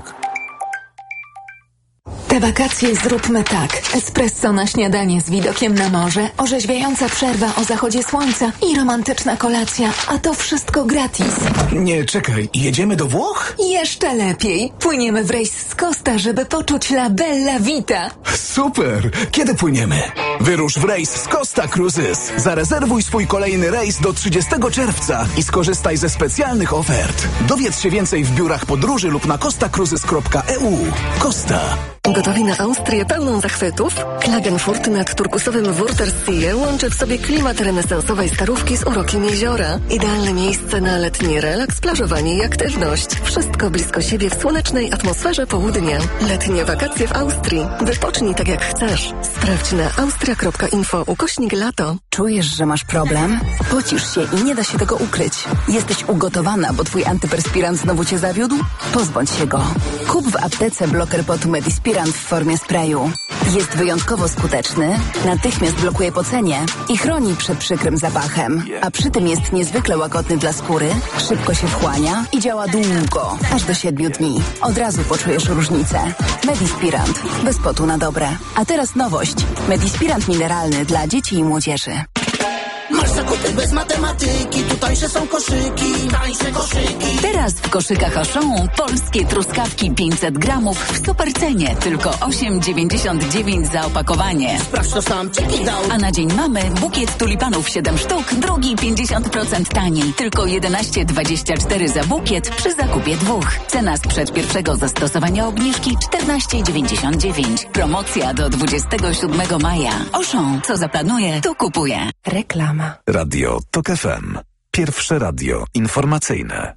Te wakacje zróbmy tak. Espresso na śniadanie z widokiem na morze, orzeźwiająca przerwa o zachodzie słońca i romantyczna kolacja. A to wszystko gratis. Nie, czekaj. Jedziemy do Włoch? Jeszcze lepiej. Płyniemy w rejs z Costa, żeby poczuć la bella vita. Super! Kiedy płyniemy? Wyrusz w rejs z Costa Cruises. Zarezerwuj swój kolejny rejs do 30 czerwca i skorzystaj ze specjalnych ofert. Dowiedz się więcej w biurach podróży lub na costacruises.eu. Costa. Gotowi na Austrię pełną zachwytów? Klagenfurt nad turkusowym Wörthersee łączy w sobie klimat renesansowej starówki z urokiem jeziora. Idealne miejsce na letni relaks, plażowanie i aktywność. Wszystko blisko siebie w słonecznej atmosferze południa. Letnie wakacje w Austrii. Wypocznij tak jak chcesz. Sprawdź na austria.info/lato. Czujesz, że masz problem? Pocisz się i nie da się tego ukryć. Jesteś ugotowana, bo twój antyperspirant znowu cię zawiódł? Pozbądź się go. Kup w aptece bloker potu Medispirant w formie sprayu. Jest wyjątkowo skuteczny, natychmiast blokuje pocenie i chroni przed przykrym zapachem. A przy tym jest niezwykle łagodny dla skóry, szybko się wchłania i działa długo, aż do 7 dni. Od razu poczujesz różnicę. Medispirant. Bez potu na dobre. A teraz nowość. Medispirant mineralny dla dzieci i młodzieży. Masz zakupy bez matematyki, tu tańsze są koszyki, tańsze koszyki. Teraz w koszykach Auchan polskie truskawki 500 gramów w supercenie, tylko 8,99 za opakowanie. Sprawdź to sam, czeki dał. A na dzień mamy bukiet tulipanów 7 sztuk, drugi 50% taniej, tylko 11,24 za bukiet przy zakupie 2. Cena sprzed pierwszego zastosowania obniżki 14,99. Promocja do 27 maja. Auchan, co zaplanuje, to kupuje. Reklama. Radio TOK FM. Pierwsze radio informacyjne.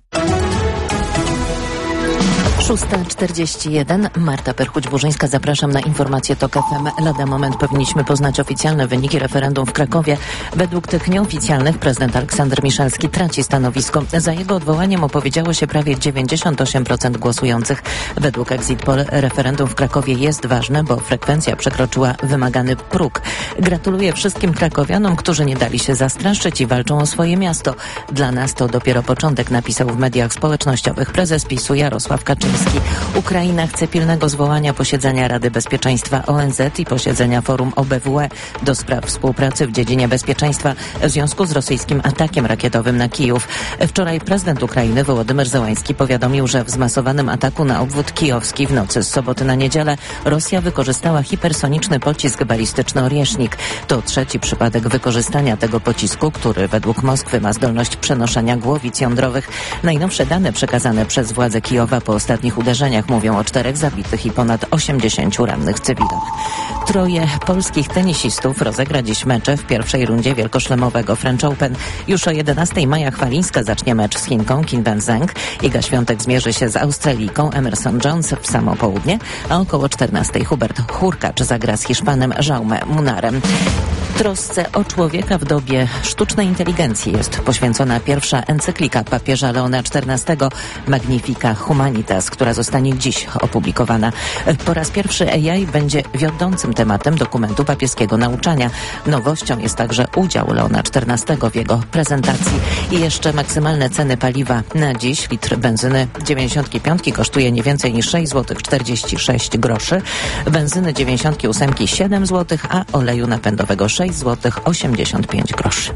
6:41. Marta Perchuć-Burzyńska, zapraszam na informację TOK FM. Lada moment powinniśmy poznać oficjalne wyniki referendum w Krakowie. Według tych nieoficjalnych prezydent Aleksander Miszalski traci stanowisko. Za jego odwołaniem opowiedziało się prawie 98% głosujących. Według Exit Poll referendum w Krakowie jest ważne, bo frekwencja przekroczyła wymagany próg. Gratuluję wszystkim krakowianom, którzy nie dali się zastraszyć i walczą o swoje miasto. Dla nas to dopiero początek, napisał w mediach społecznościowych prezes PiS-u Jarosław Kaczyński. Wołyński. Ukraina chce pilnego zwołania posiedzenia Rady Bezpieczeństwa ONZ i posiedzenia Forum OBWE do spraw współpracy w dziedzinie bezpieczeństwa w związku z rosyjskim atakiem rakietowym na Kijów. Wczoraj prezydent Ukrainy Wołodymyr Zełański powiadomił, że w zmasowanym ataku na obwód kijowski w nocy z soboty na niedzielę Rosja wykorzystała hipersoniczny pocisk balistyczny Oriesznik. To trzeci przypadek wykorzystania tego pocisku, który według Moskwy ma zdolność przenoszenia głowic jądrowych. Najnowsze dane przekazane przez władze Kijowa po ostatnich uderzeniach mówią o 4 zabitych i ponad 80 rannych cywilach. 3 polskich tenisistów rozegra dziś mecze w pierwszej rundzie wielkoszlemowego French Open. Już o 11 Maja Chwalińska zacznie mecz z Chinką Qin Wenzheng. Iga Świątek zmierzy się z Australijką Emerson Jones w samo południe, a około 14 Hubert Hurkacz zagra z Hiszpanem Jaume Munarem. Trosce o człowieka w dobie sztucznej inteligencji jest poświęcona pierwsza encyklika papieża Leona XIV Magnifica Humanitas, która zostanie dziś opublikowana. Po raz pierwszy AI będzie wiodącym tematem dokumentu papieskiego nauczania. Nowością jest także udział Leona XIV w jego prezentacji. I jeszcze maksymalne ceny paliwa na dziś. Litr benzyny 95 kosztuje nie więcej niż 6,46 zł. Benzyny 98 7 zł, a oleju napędowego 6,85 zł.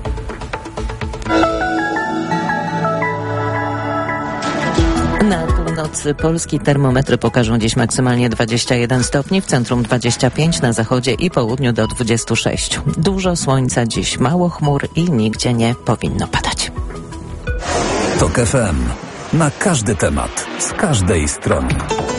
Na północy Polski termometry pokażą dziś maksymalnie 21 stopni, w centrum 25, na zachodzie i południu do 26. Dużo słońca dziś, mało chmur i nigdzie nie powinno padać. TOK FM. Na każdy temat, z każdej strony.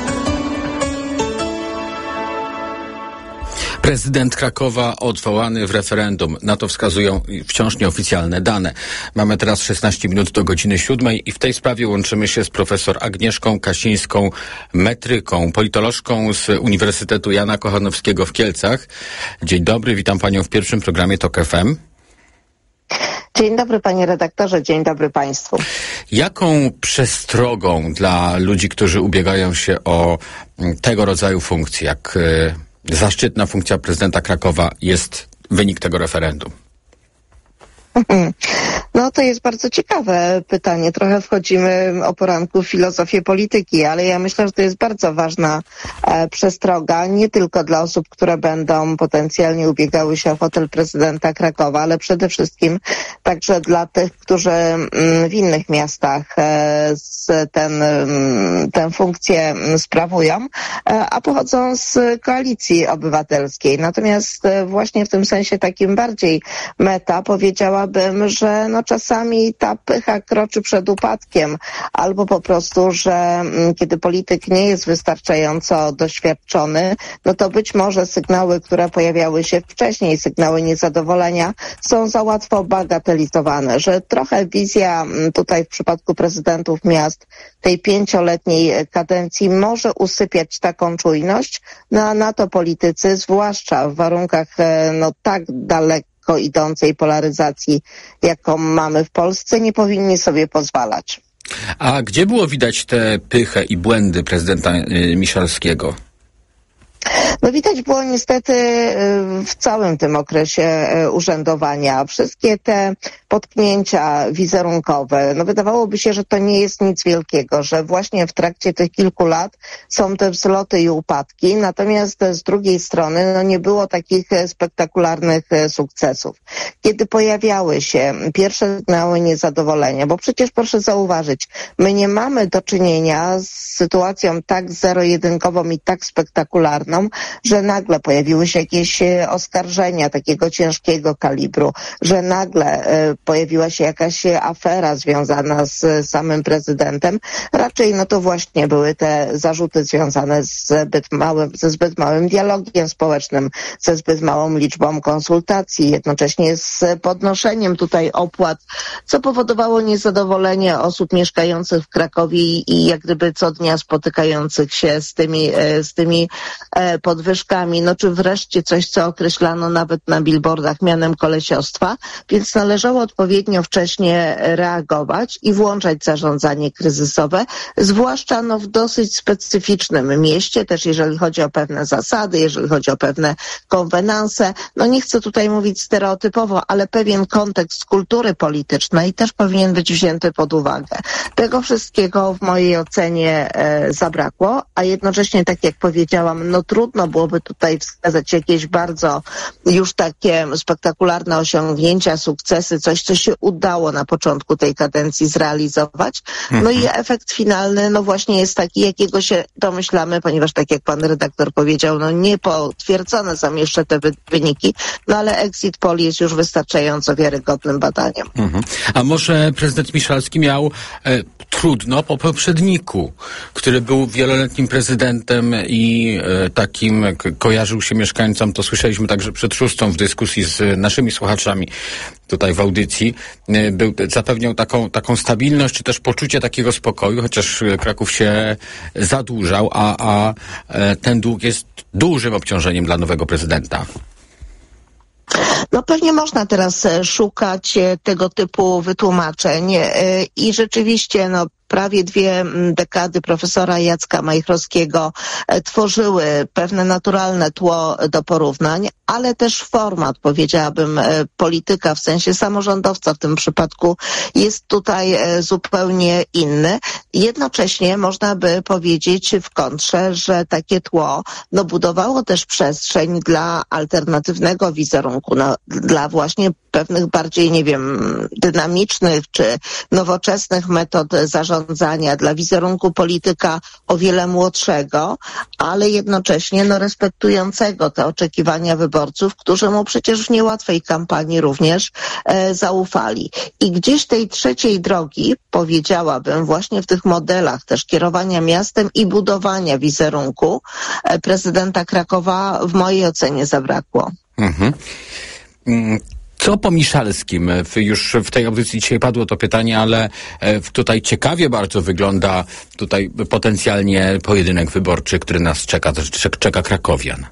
Prezydent Krakowa odwołany w referendum. Na to wskazują wciąż nieoficjalne dane. Mamy teraz 16 minut do godziny 7 i w tej sprawie łączymy się z profesor Agnieszką Kasińską, metryką, politolożką z Uniwersytetu Jana Kochanowskiego w Kielcach. Dzień dobry, witam panią w pierwszym programie TOK FM. Dzień dobry panie redaktorze, dzień dobry państwu. Jaką przestrogą dla ludzi, którzy ubiegają się o tego rodzaju funkcje, jak zaszczytna funkcja prezydenta Krakowa, jest wynik tego referendum? No to jest bardzo ciekawe pytanie. Trochę wchodzimy o poranku w filozofię polityki, ale ja myślę, że to jest bardzo ważna przestroga, nie tylko dla osób, które będą potencjalnie ubiegały się o fotel prezydenta Krakowa, ale przede wszystkim także dla tych, którzy w innych miastach tę funkcję sprawują, a pochodzą z Koalicji Obywatelskiej. Natomiast właśnie w tym sensie takim bardziej meta powiedziałabym, że no czasami ta pycha kroczy przed upadkiem, albo po prostu, że kiedy polityk nie jest wystarczająco doświadczony, no to być może sygnały, które pojawiały się wcześniej, sygnały niezadowolenia, są za łatwo bagatelizowane, że trochę wizja tutaj w przypadku prezydentów miast tej 5-letniej kadencji może usypiać taką czujność, no a na to politycy, zwłaszcza w warunkach no tak daleko idącej polaryzacji, jaką mamy w Polsce, nie powinni sobie pozwalać. A gdzie było widać tę pychę i błędy prezydenta Miszalskiego? No widać było niestety w całym tym okresie urzędowania. Wszystkie te potknięcia wizerunkowe, no wydawałoby się, że to nie jest nic wielkiego, że właśnie w trakcie tych kilku lat są te wzloty i upadki, natomiast z drugiej strony no nie było takich spektakularnych sukcesów. Kiedy pojawiały się pierwsze sygnały niezadowolenia, bo przecież proszę zauważyć, my nie mamy do czynienia z sytuacją tak zero-jedynkową i tak spektakularną, że nagle pojawiły się jakieś oskarżenia takiego ciężkiego kalibru, że nagle pojawiła się jakaś afera związana z samym prezydentem. Raczej no to właśnie były te zarzuty związane ze zbyt małym dialogiem społecznym, ze zbyt małą liczbą konsultacji, jednocześnie z podnoszeniem tutaj opłat, co powodowało niezadowolenie osób mieszkających w Krakowie i jak gdyby co dnia spotykających się z tymi podwyżkami, no czy wreszcie coś, co określano nawet na billboardach mianem kolesiostwa, więc należało odpowiednio wcześnie reagować i włączać zarządzanie kryzysowe, zwłaszcza w dosyć specyficznym mieście, też jeżeli chodzi o pewne zasady, jeżeli chodzi o pewne konwenanse. No nie chcę tutaj mówić stereotypowo, ale pewien kontekst kultury politycznej też powinien być wzięty pod uwagę. Tego wszystkiego w mojej ocenie zabrakło, a jednocześnie, tak jak powiedziałam, no trudno byłoby tutaj wskazać jakieś bardzo już takie spektakularne osiągnięcia, sukcesy, coś, co się udało na początku tej kadencji zrealizować. No i efekt finalny, no właśnie jest taki, jakiego się domyślamy, ponieważ tak jak pan redaktor powiedział, no nie potwierdzone są jeszcze te wyniki, no ale exit poll jest już wystarczająco wiarygodnym badaniem. A może prezydent Miszalski miał trudno po poprzedniku, który był wieloletnim prezydentem i takim kojarzył się mieszkańcom, to słyszeliśmy także przed szóstą w dyskusji z naszymi słuchaczami tutaj w audycji, zapewniał taką stabilność, czy też poczucie takiego spokoju, chociaż Kraków się zadłużał, a ten dług jest dużym obciążeniem dla nowego prezydenta. No pewnie można teraz szukać tego typu wytłumaczeń i rzeczywiście prawie 2 dekady profesora Jacka Majchrowskiego tworzyły pewne naturalne tło do porównań, ale też format, powiedziałabym, polityka, w sensie samorządowca w tym przypadku jest tutaj zupełnie inny. Jednocześnie można by powiedzieć w kontrze, że takie tło budowało też przestrzeń dla alternatywnego wizerunku, dla właśnie pewnych bardziej, nie wiem, dynamicznych czy nowoczesnych metod zarządzania, dla wizerunku polityka o wiele młodszego, ale jednocześnie respektującego te oczekiwania wyborców, którzy mu przecież w niełatwej kampanii również zaufali. I gdzieś tej trzeciej drogi, powiedziałabym, właśnie w tych modelach też kierowania miastem i budowania wizerunku prezydenta Krakowa w mojej ocenie zabrakło. Co po Miszalskim? Już w tej audycji dzisiaj padło to pytanie, ale tutaj ciekawie bardzo wygląda tutaj potencjalnie pojedynek wyborczy, który nas czeka krakowian.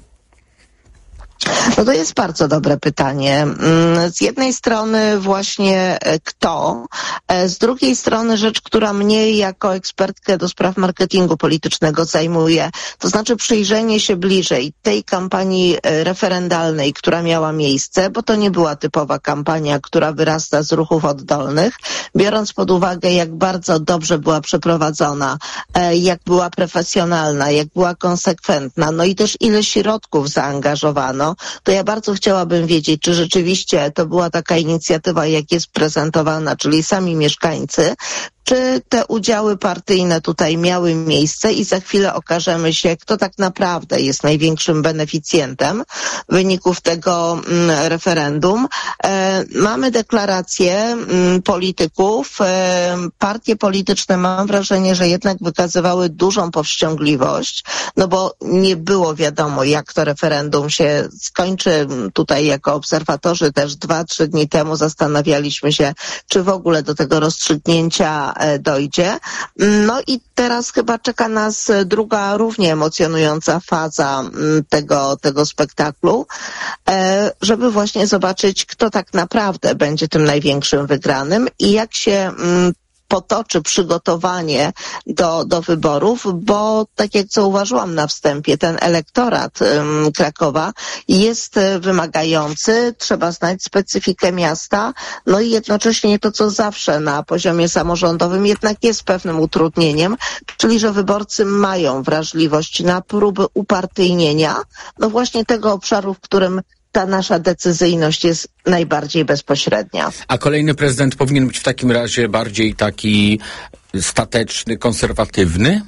No to jest bardzo dobre pytanie. Z jednej strony właśnie kto, z drugiej strony rzecz, która mnie jako ekspertkę do spraw marketingu politycznego zajmuje, to znaczy przyjrzenie się bliżej tej kampanii referendalnej, która miała miejsce, bo to nie była typowa kampania, która wyrasta z ruchów oddolnych, biorąc pod uwagę, jak bardzo dobrze była przeprowadzona, jak była profesjonalna, jak była konsekwentna, no i też ile środków zaangażowano, to ja bardzo chciałabym wiedzieć, czy rzeczywiście to była taka inicjatywa, jak jest prezentowana, czyli sami mieszkańcy, czy te udziały partyjne tutaj miały miejsce i za chwilę okażemy się, kto tak naprawdę jest największym beneficjentem wyników tego referendum. Mamy deklaracje polityków. Partie polityczne, mam wrażenie, że jednak wykazywały dużą powściągliwość, bo nie było wiadomo, jak to referendum się skończy. Tutaj jako obserwatorzy też 2-3 dni temu zastanawialiśmy się, czy w ogóle do tego rozstrzygnięcia dojdzie. No i teraz chyba czeka nas druga, równie emocjonująca faza tego spektaklu, żeby właśnie zobaczyć, kto tak naprawdę będzie tym największym wygranym i jak się potoczy przygotowanie do wyborów, bo tak jak zauważyłam na wstępie, ten elektorat Krakowa jest wymagający, trzeba znać specyfikę miasta, no i jednocześnie to, co zawsze na poziomie samorządowym jednak jest pewnym utrudnieniem, czyli że wyborcy mają wrażliwość na próby upartyjnienia, no właśnie tego obszaru, w którym ta nasza decyzyjność jest najbardziej bezpośrednia. A kolejny prezydent powinien być w takim razie bardziej taki stateczny, konserwatywny?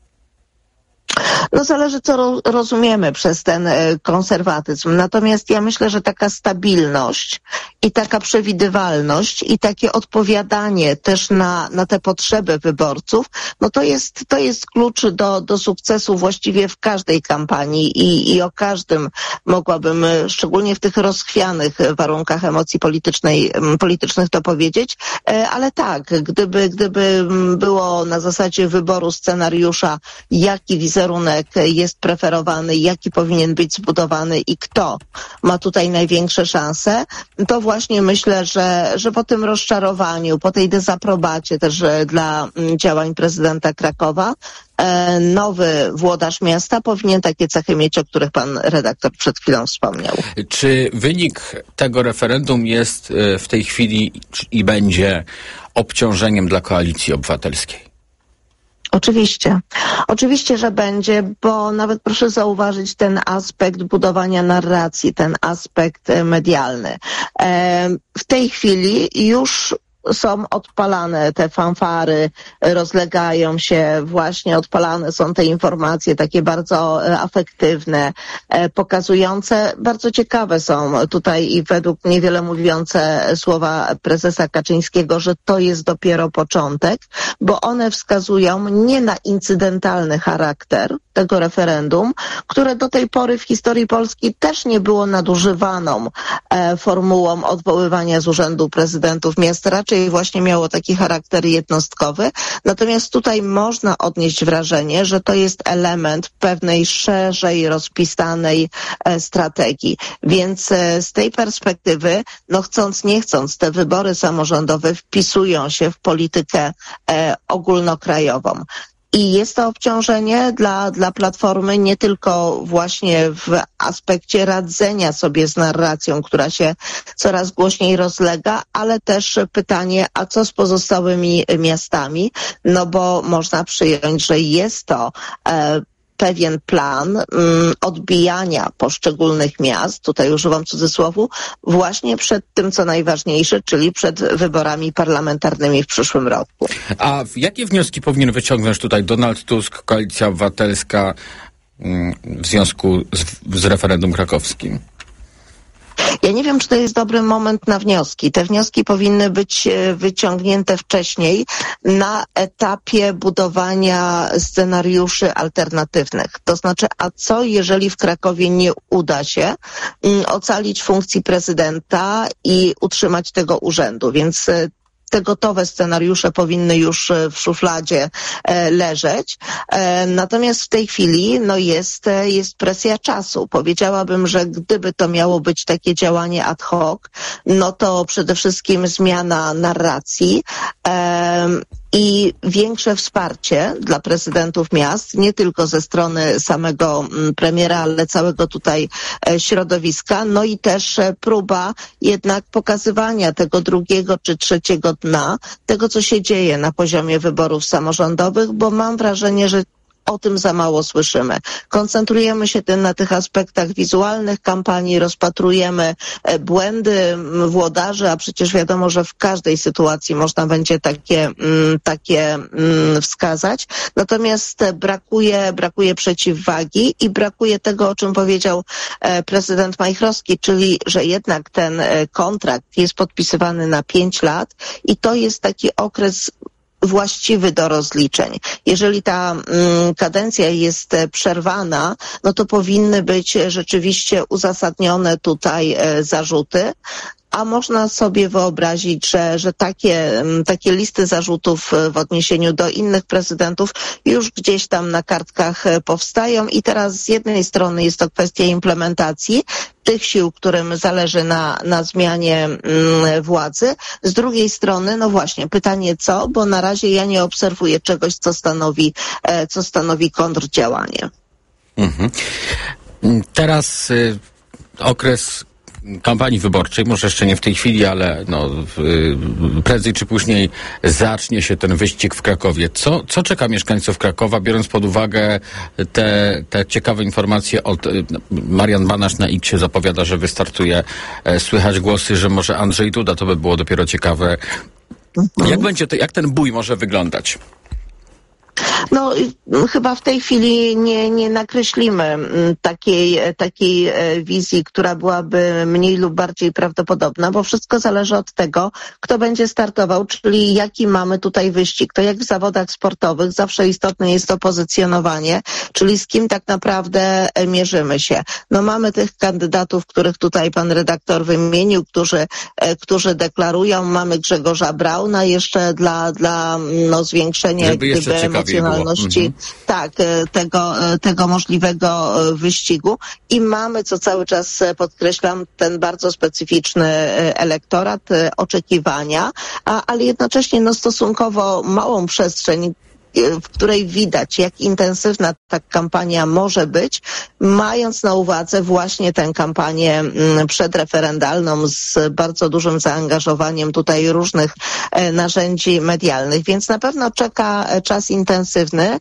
No zależy, co rozumiemy przez ten konserwatyzm. Natomiast ja myślę, że taka stabilność i taka przewidywalność i takie odpowiadanie też na te potrzeby wyborców, no to jest klucz do sukcesu właściwie w każdej kampanii i o każdym mogłabym, szczególnie w tych rozchwianych warunkach emocji politycznych to powiedzieć, ale tak, gdyby było na zasadzie wyboru scenariusza, jaki wizerunek kierunek jest preferowany, jaki powinien być zbudowany i kto ma tutaj największe szanse, to właśnie myślę, że po tym rozczarowaniu, po tej dezaprobacie też dla działań prezydenta Krakowa, nowy włodarz miasta powinien takie cechy mieć, o których pan redaktor przed chwilą wspomniał. Czy wynik tego referendum jest w tej chwili i będzie obciążeniem dla Koalicji Obywatelskiej? Oczywiście, że będzie, bo nawet proszę zauważyć ten aspekt budowania narracji, ten aspekt medialny. W tej chwili już są odpalane te fanfary, rozlegają się, właśnie odpalane są te informacje takie bardzo afektywne, pokazujące, bardzo ciekawe są tutaj i według mnie wiele mówiące słowa prezesa Kaczyńskiego, że to jest dopiero początek, bo one wskazują nie na incydentalny charakter tego referendum, które do tej pory w historii Polski też nie było nadużywaną formułą odwoływania z urzędu prezydentów miast, raczej właśnie miało taki charakter jednostkowy. Natomiast tutaj można odnieść wrażenie, że to jest element pewnej szerzej rozpisanej strategii. Więc z tej perspektywy, no chcąc nie chcąc, te wybory samorządowe wpisują się w politykę ogólnokrajową. I jest to obciążenie dla Platformy nie tylko właśnie w aspekcie radzenia sobie z narracją, która się coraz głośniej rozlega, ale też pytanie, a co z pozostałymi miastami? No bo można przyjąć, że jest to pewien plan odbijania poszczególnych miast, tutaj używam cudzysłowu, właśnie przed tym, co najważniejsze, czyli przed wyborami parlamentarnymi w przyszłym roku. A jakie wnioski powinien wyciągnąć tutaj Donald Tusk, Koalicja Obywatelska w związku z referendum krakowskim? Ja nie wiem, czy to jest dobry moment na wnioski. Te wnioski powinny być wyciągnięte wcześniej na etapie budowania scenariuszy alternatywnych. To znaczy, a co jeżeli w Krakowie nie uda się ocalić funkcji prezydenta i utrzymać tego urzędu? Więc te gotowe scenariusze powinny już w szufladzie leżeć. Natomiast w tej chwili jest presja czasu. Powiedziałabym, że gdyby to miało być takie działanie ad hoc, no to przede wszystkim zmiana narracji i większe wsparcie dla prezydentów miast, nie tylko ze strony samego premiera, ale całego tutaj środowiska, no i też próba jednak pokazywania tego drugiego czy trzeciego dna, tego co się dzieje na poziomie wyborów samorządowych, bo mam wrażenie, że o tym za mało słyszymy. Koncentrujemy się na tych aspektach wizualnych kampanii, rozpatrujemy błędy włodarzy, a przecież wiadomo, że w każdej sytuacji można będzie takie wskazać. Natomiast brakuje przeciwwagi i brakuje tego, o czym powiedział prezydent Majchrowski, czyli że jednak ten kontrakt jest podpisywany na 5 lat i to jest taki okres właściwy do rozliczeń. Jeżeli ta kadencja jest przerwana, no to powinny być rzeczywiście uzasadnione tutaj zarzuty, a można sobie wyobrazić, że takie listy zarzutów w odniesieniu do innych prezydentów już gdzieś tam na kartkach powstają i teraz z jednej strony jest to kwestia implementacji tych sił, którym zależy na zmianie władzy. Z drugiej strony, no właśnie, pytanie co, bo na razie ja nie obserwuję czegoś, co stanowi kontrdziałanie. Mhm. Teraz okres kampanii wyborczej, może jeszcze nie w tej chwili, ale prędzej czy później zacznie się ten wyścig w Krakowie. Co czeka mieszkańców Krakowa, biorąc pod uwagę te ciekawe informacje od Marian Banaś na X zapowiada, że wystartuje. Słychać głosy, że może Andrzej Duda, to by było dopiero ciekawe. Jak ten bój może wyglądać? No, chyba w tej chwili nie nakreślimy takiej wizji, która byłaby mniej lub bardziej prawdopodobna, bo wszystko zależy od tego, kto będzie startował, czyli jaki mamy tutaj wyścig. To jak w zawodach sportowych, zawsze istotne jest to pozycjonowanie, czyli z kim tak naprawdę mierzymy się. No mamy tych kandydatów, których tutaj pan redaktor wymienił, którzy deklarują, mamy Grzegorza Brauna jeszcze dla zwiększenia emocjonalności funkcjonalności tego możliwego wyścigu i mamy, co cały czas podkreślam, ten bardzo specyficzny elektorat, oczekiwania, ale jednocześnie stosunkowo małą przestrzeń, w której widać, jak intensywna ta kampania może być, mając na uwadze właśnie tę kampanię przedreferendalną z bardzo dużym zaangażowaniem tutaj różnych narzędzi medialnych. Więc na pewno czeka czas intensywny.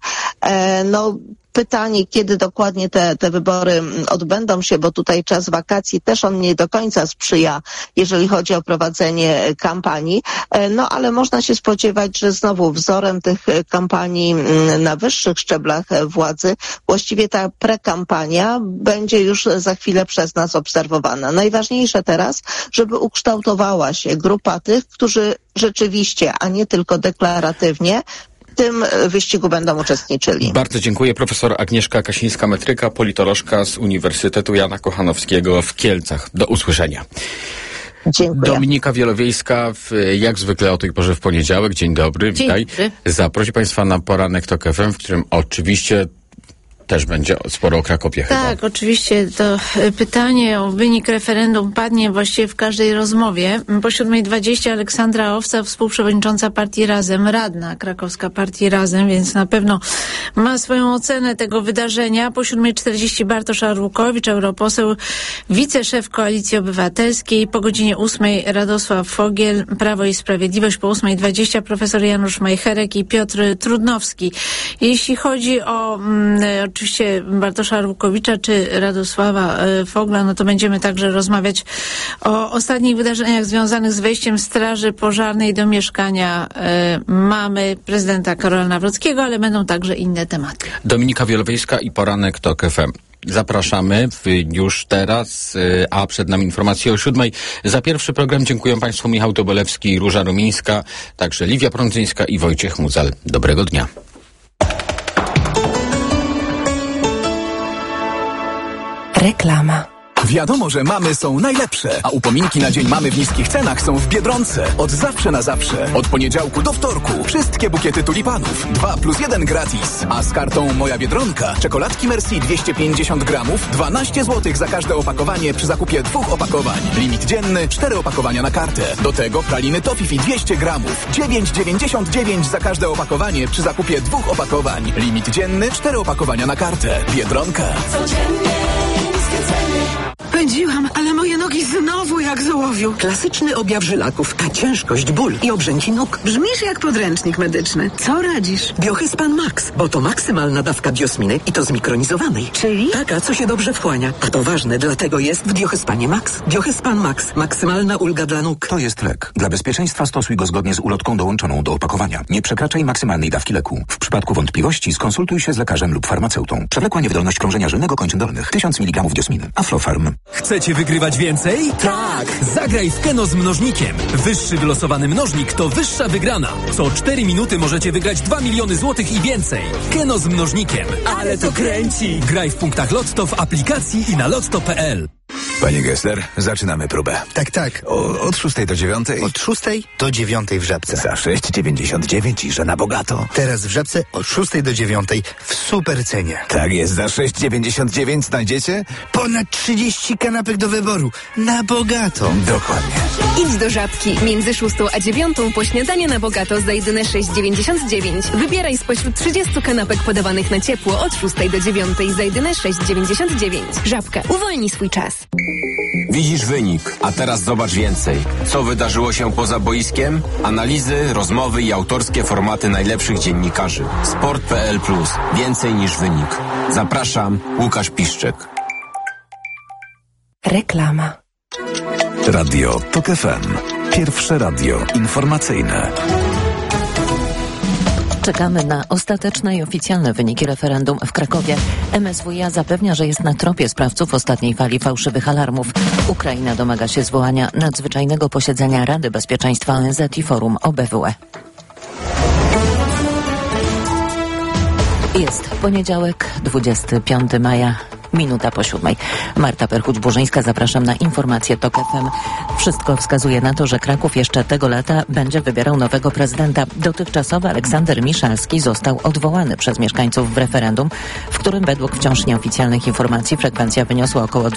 Pytanie, kiedy dokładnie te wybory odbędą się, bo tutaj czas wakacji też on nie do końca sprzyja, jeżeli chodzi o prowadzenie kampanii, ale można się spodziewać, że znowu wzorem tych kampanii na wyższych szczeblach władzy, właściwie ta prekampania będzie już za chwilę przez nas obserwowana. Najważniejsze teraz, żeby ukształtowała się grupa tych, którzy rzeczywiście, a nie tylko deklaratywnie, w tym wyścigu będą uczestniczyli. Bardzo dziękuję. Profesor Agnieszka Kasińska-Metryka, politolożka z Uniwersytetu Jana Kochanowskiego w Kielcach. Do usłyszenia. Dziękuję. Dominika Wielowiejska, jak zwykle o tej porze w poniedziałek. Dzień dobry, witaj. Zaprosi Państwa na poranek TOK FM, w którym oczywiście też będzie sporo o Krakowie chyba. Tak, oczywiście to pytanie o wynik referendum padnie właściwie w każdej rozmowie. Po 7:20 Aleksandra Owca, współprzewodnicząca partii Razem, radna krakowska partii Razem, więc na pewno ma swoją ocenę tego wydarzenia. Po 7:40 Bartosz Arłukowicz, europoseł, wiceszef Koalicji Obywatelskiej. Po godzinie 8 Radosław Fogiel, Prawo i Sprawiedliwość. Po 8:20 profesor Janusz Majcherek i Piotr Trudnowski. Jeśli chodzi o oczywiście Bartosza Arłukowicza czy Radosława Fogla, to będziemy także rozmawiać o ostatnich wydarzeniach związanych z wejściem Straży Pożarnej do mieszkania mamy prezydenta Karola Nawrockiego, ale będą także inne tematy. Dominika Wielowiejska i poranek TOK FM. Zapraszamy już teraz, a przed nami informacje o 7:00. Za pierwszy program dziękuję Państwu Michał Tobolewski, Róża Rumińska, także Liwia Prądzyńska i Wojciech Mudzal. Dobrego dnia. Reklama. Wiadomo, że mamy są najlepsze, a upominki na Dzień Mamy w niskich cenach są w Biedronce. Od zawsze na zawsze. Od poniedziałku do wtorku. Wszystkie bukiety tulipanów. 2+1 gratis. A z kartą Moja Biedronka czekoladki Merci 250 gramów, 12 zł za każde opakowanie przy zakupie 2 opakowań. Limit dzienny, 4 opakowania na kartę. Do tego praliny Toffifee 200 gramów, 9,99 za każde opakowanie przy zakupie 2 opakowań. Limit dzienny, 4 opakowania na kartę. Biedronka. Pędziłam, ale moje nogi znowu jak z ołowiu. Klasyczny objaw żylaków, a ciężkość, ból i obrzęki nóg. Brzmisz jak podręcznik medyczny. Co radzisz? Biohyspan Max, bo to maksymalna dawka diosminy i to zmikronizowanej. Czyli? Taka, co się dobrze wchłania. A to ważne, dlatego jest w Biohyspanie Max. Biohyspan Max, maksymalna ulga dla nóg. To jest lek. Dla bezpieczeństwa stosuj go zgodnie z ulotką dołączoną do opakowania. Nie przekraczaj maksymalnej dawki leku. W przypadku wątpliwości skonsultuj się z lekarzem lub farmaceutą. Przewlekła niewydolność krążenia żylnego kończyn dolnych. 1000 mg diosminy. Aflofarm. Chcecie wygrywać więcej? Tak! Zagraj w Keno z mnożnikiem. Wyższy wylosowany mnożnik to wyższa wygrana. Co 4 minuty możecie wygrać 2 miliony złotych i więcej. Keno z mnożnikiem. Ale to kręci! Graj w punktach Lotto w aplikacji i na lotto.pl. Panie Gessler, zaczynamy próbę. Tak. Od 6 do 9? Od 6 do 9 w Żabce. Za 6,99 i że na bogato. Teraz w Żabce od 6 do 9 w super cenie. Tak jest, za 6,99 znajdziecie? Ponad 30 kanapek do wyboru. Na bogato. Dokładnie. Idź do Żabki. Między 6 a 9 po śniadanie na bogato za jedyne 6,99. Wybieraj spośród 30 kanapek podawanych na ciepło od 6 do 9 za jedyne 6,99. Żabka. Uwolnij swój czas. Widzisz wynik, a teraz zobacz więcej. Co wydarzyło się poza boiskiem? Analizy, rozmowy i autorskie formaty najlepszych dziennikarzy. Sport.pl Plus. Więcej niż wynik. Zapraszam, Łukasz Piszczek. Reklama. Radio TOK FM. Pierwsze radio informacyjne. Czekamy na ostateczne i oficjalne wyniki referendum w Krakowie. MSWiA zapewnia, że jest na tropie sprawców ostatniej fali fałszywych alarmów. Ukraina domaga się zwołania nadzwyczajnego posiedzenia Rady Bezpieczeństwa ONZ i Forum OBWE. Jest poniedziałek, 25 maja. minuta po 7. Marta Perchuć-Burzyńska, zapraszam na informacje TOK FM. Wszystko wskazuje na to, że Kraków jeszcze tego lata będzie wybierał nowego prezydenta. Dotychczasowy Aleksander Miszalski został odwołany przez mieszkańców w referendum, w którym według wciąż nieoficjalnych informacji frekwencja wyniosła około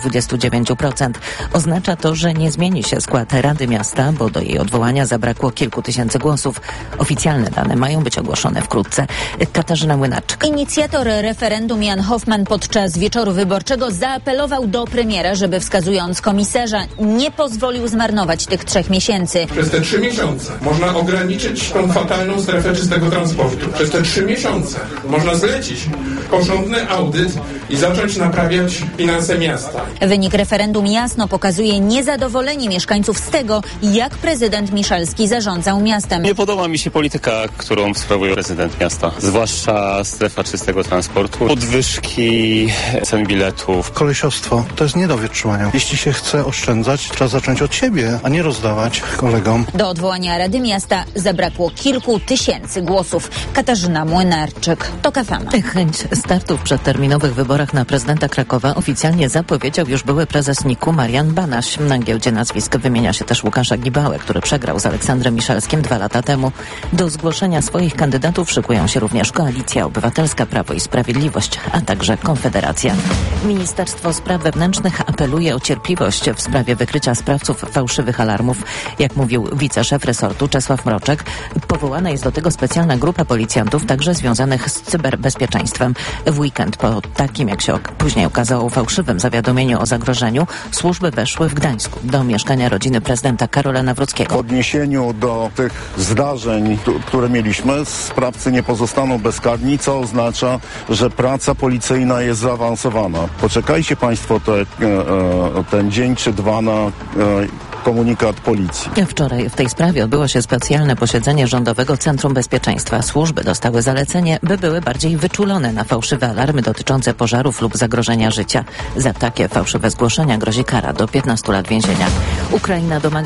29%. Oznacza to, że nie zmieni się skład Rady Miasta, bo do jej odwołania zabrakło kilku tysięcy głosów. Oficjalne dane mają być ogłoszone wkrótce. Katarzyna Młynarczyk. Inicjator referendum Jan Hoffman podczas wieczoru wyborczego zaapelował do premiera, żeby wskazując komisarza nie pozwolił zmarnować tych 3 miesięcy. Przez te 3 miesiące można ograniczyć tą fatalną strefę czystego transportu. Przez te 3 miesiące można zlecić porządny audyt i zacząć naprawiać finanse miasta. Wynik referendum jasno pokazuje niezadowolenie mieszkańców z tego, jak prezydent Miszalski zarządzał miastem. Nie podoba mi się polityka, którą sprawuje prezydent miasta, zwłaszcza strefa czystego transportu, podwyżki cen biletów. Kolesiostwo to jest nie do wytrzymania. Jeśli się chce oszczędzać, trzeba zacząć od siebie, a nie rozdawać kolegom. Do odwołania Rady Miasta zabrakło kilku tysięcy głosów. Katarzyna Młynarczyk, TOK FM. Chęć startu w przedterminowych wyborach na prezydenta Krakowa oficjalnie zapowiedział już były prezes NIK-u Marian Banaś. Na giełdzie nazwisk wymienia się też Łukasza Gibałę, który przegrał z Aleksandrem Miszalskim 2 lata temu. Do zgłoszenia swoich kandydatów szykują się również Koalicja Obywatelska, Prawo i Sprawiedliwość, a także Konfederacja. Ministerstwo Spraw Wewnętrznych apeluje o cierpliwość w sprawie wykrycia sprawców fałszywych alarmów. Jak mówił wiceszef resortu Czesław Mroczek, powołana jest do tego specjalna grupa policjantów, także związanych z cyberbezpieczeństwem. W weekend po takim, jak się później okazało, fałszywym zawiadomieniu o zagrożeniu, służby weszły w Gdańsku do mieszkania rodziny prezydenta Karola Nawrockiego. W odniesieniu do tych zdarzeń, które mieliśmy, sprawcy nie pozostaną bezkarni, co oznacza, że praca policyjna jest zaawansowana. Poczekajcie Państwo ten dzień czy 2 na komunikat policji. Wczoraj w tej sprawie odbyło się specjalne posiedzenie Rządowego Centrum Bezpieczeństwa. Służby dostały zalecenie, by były bardziej wyczulone na fałszywe alarmy dotyczące pożarów lub zagrożenia życia. Za takie fałszywe zgłoszenia grozi kara do 15 lat więzienia. Ukraina domaga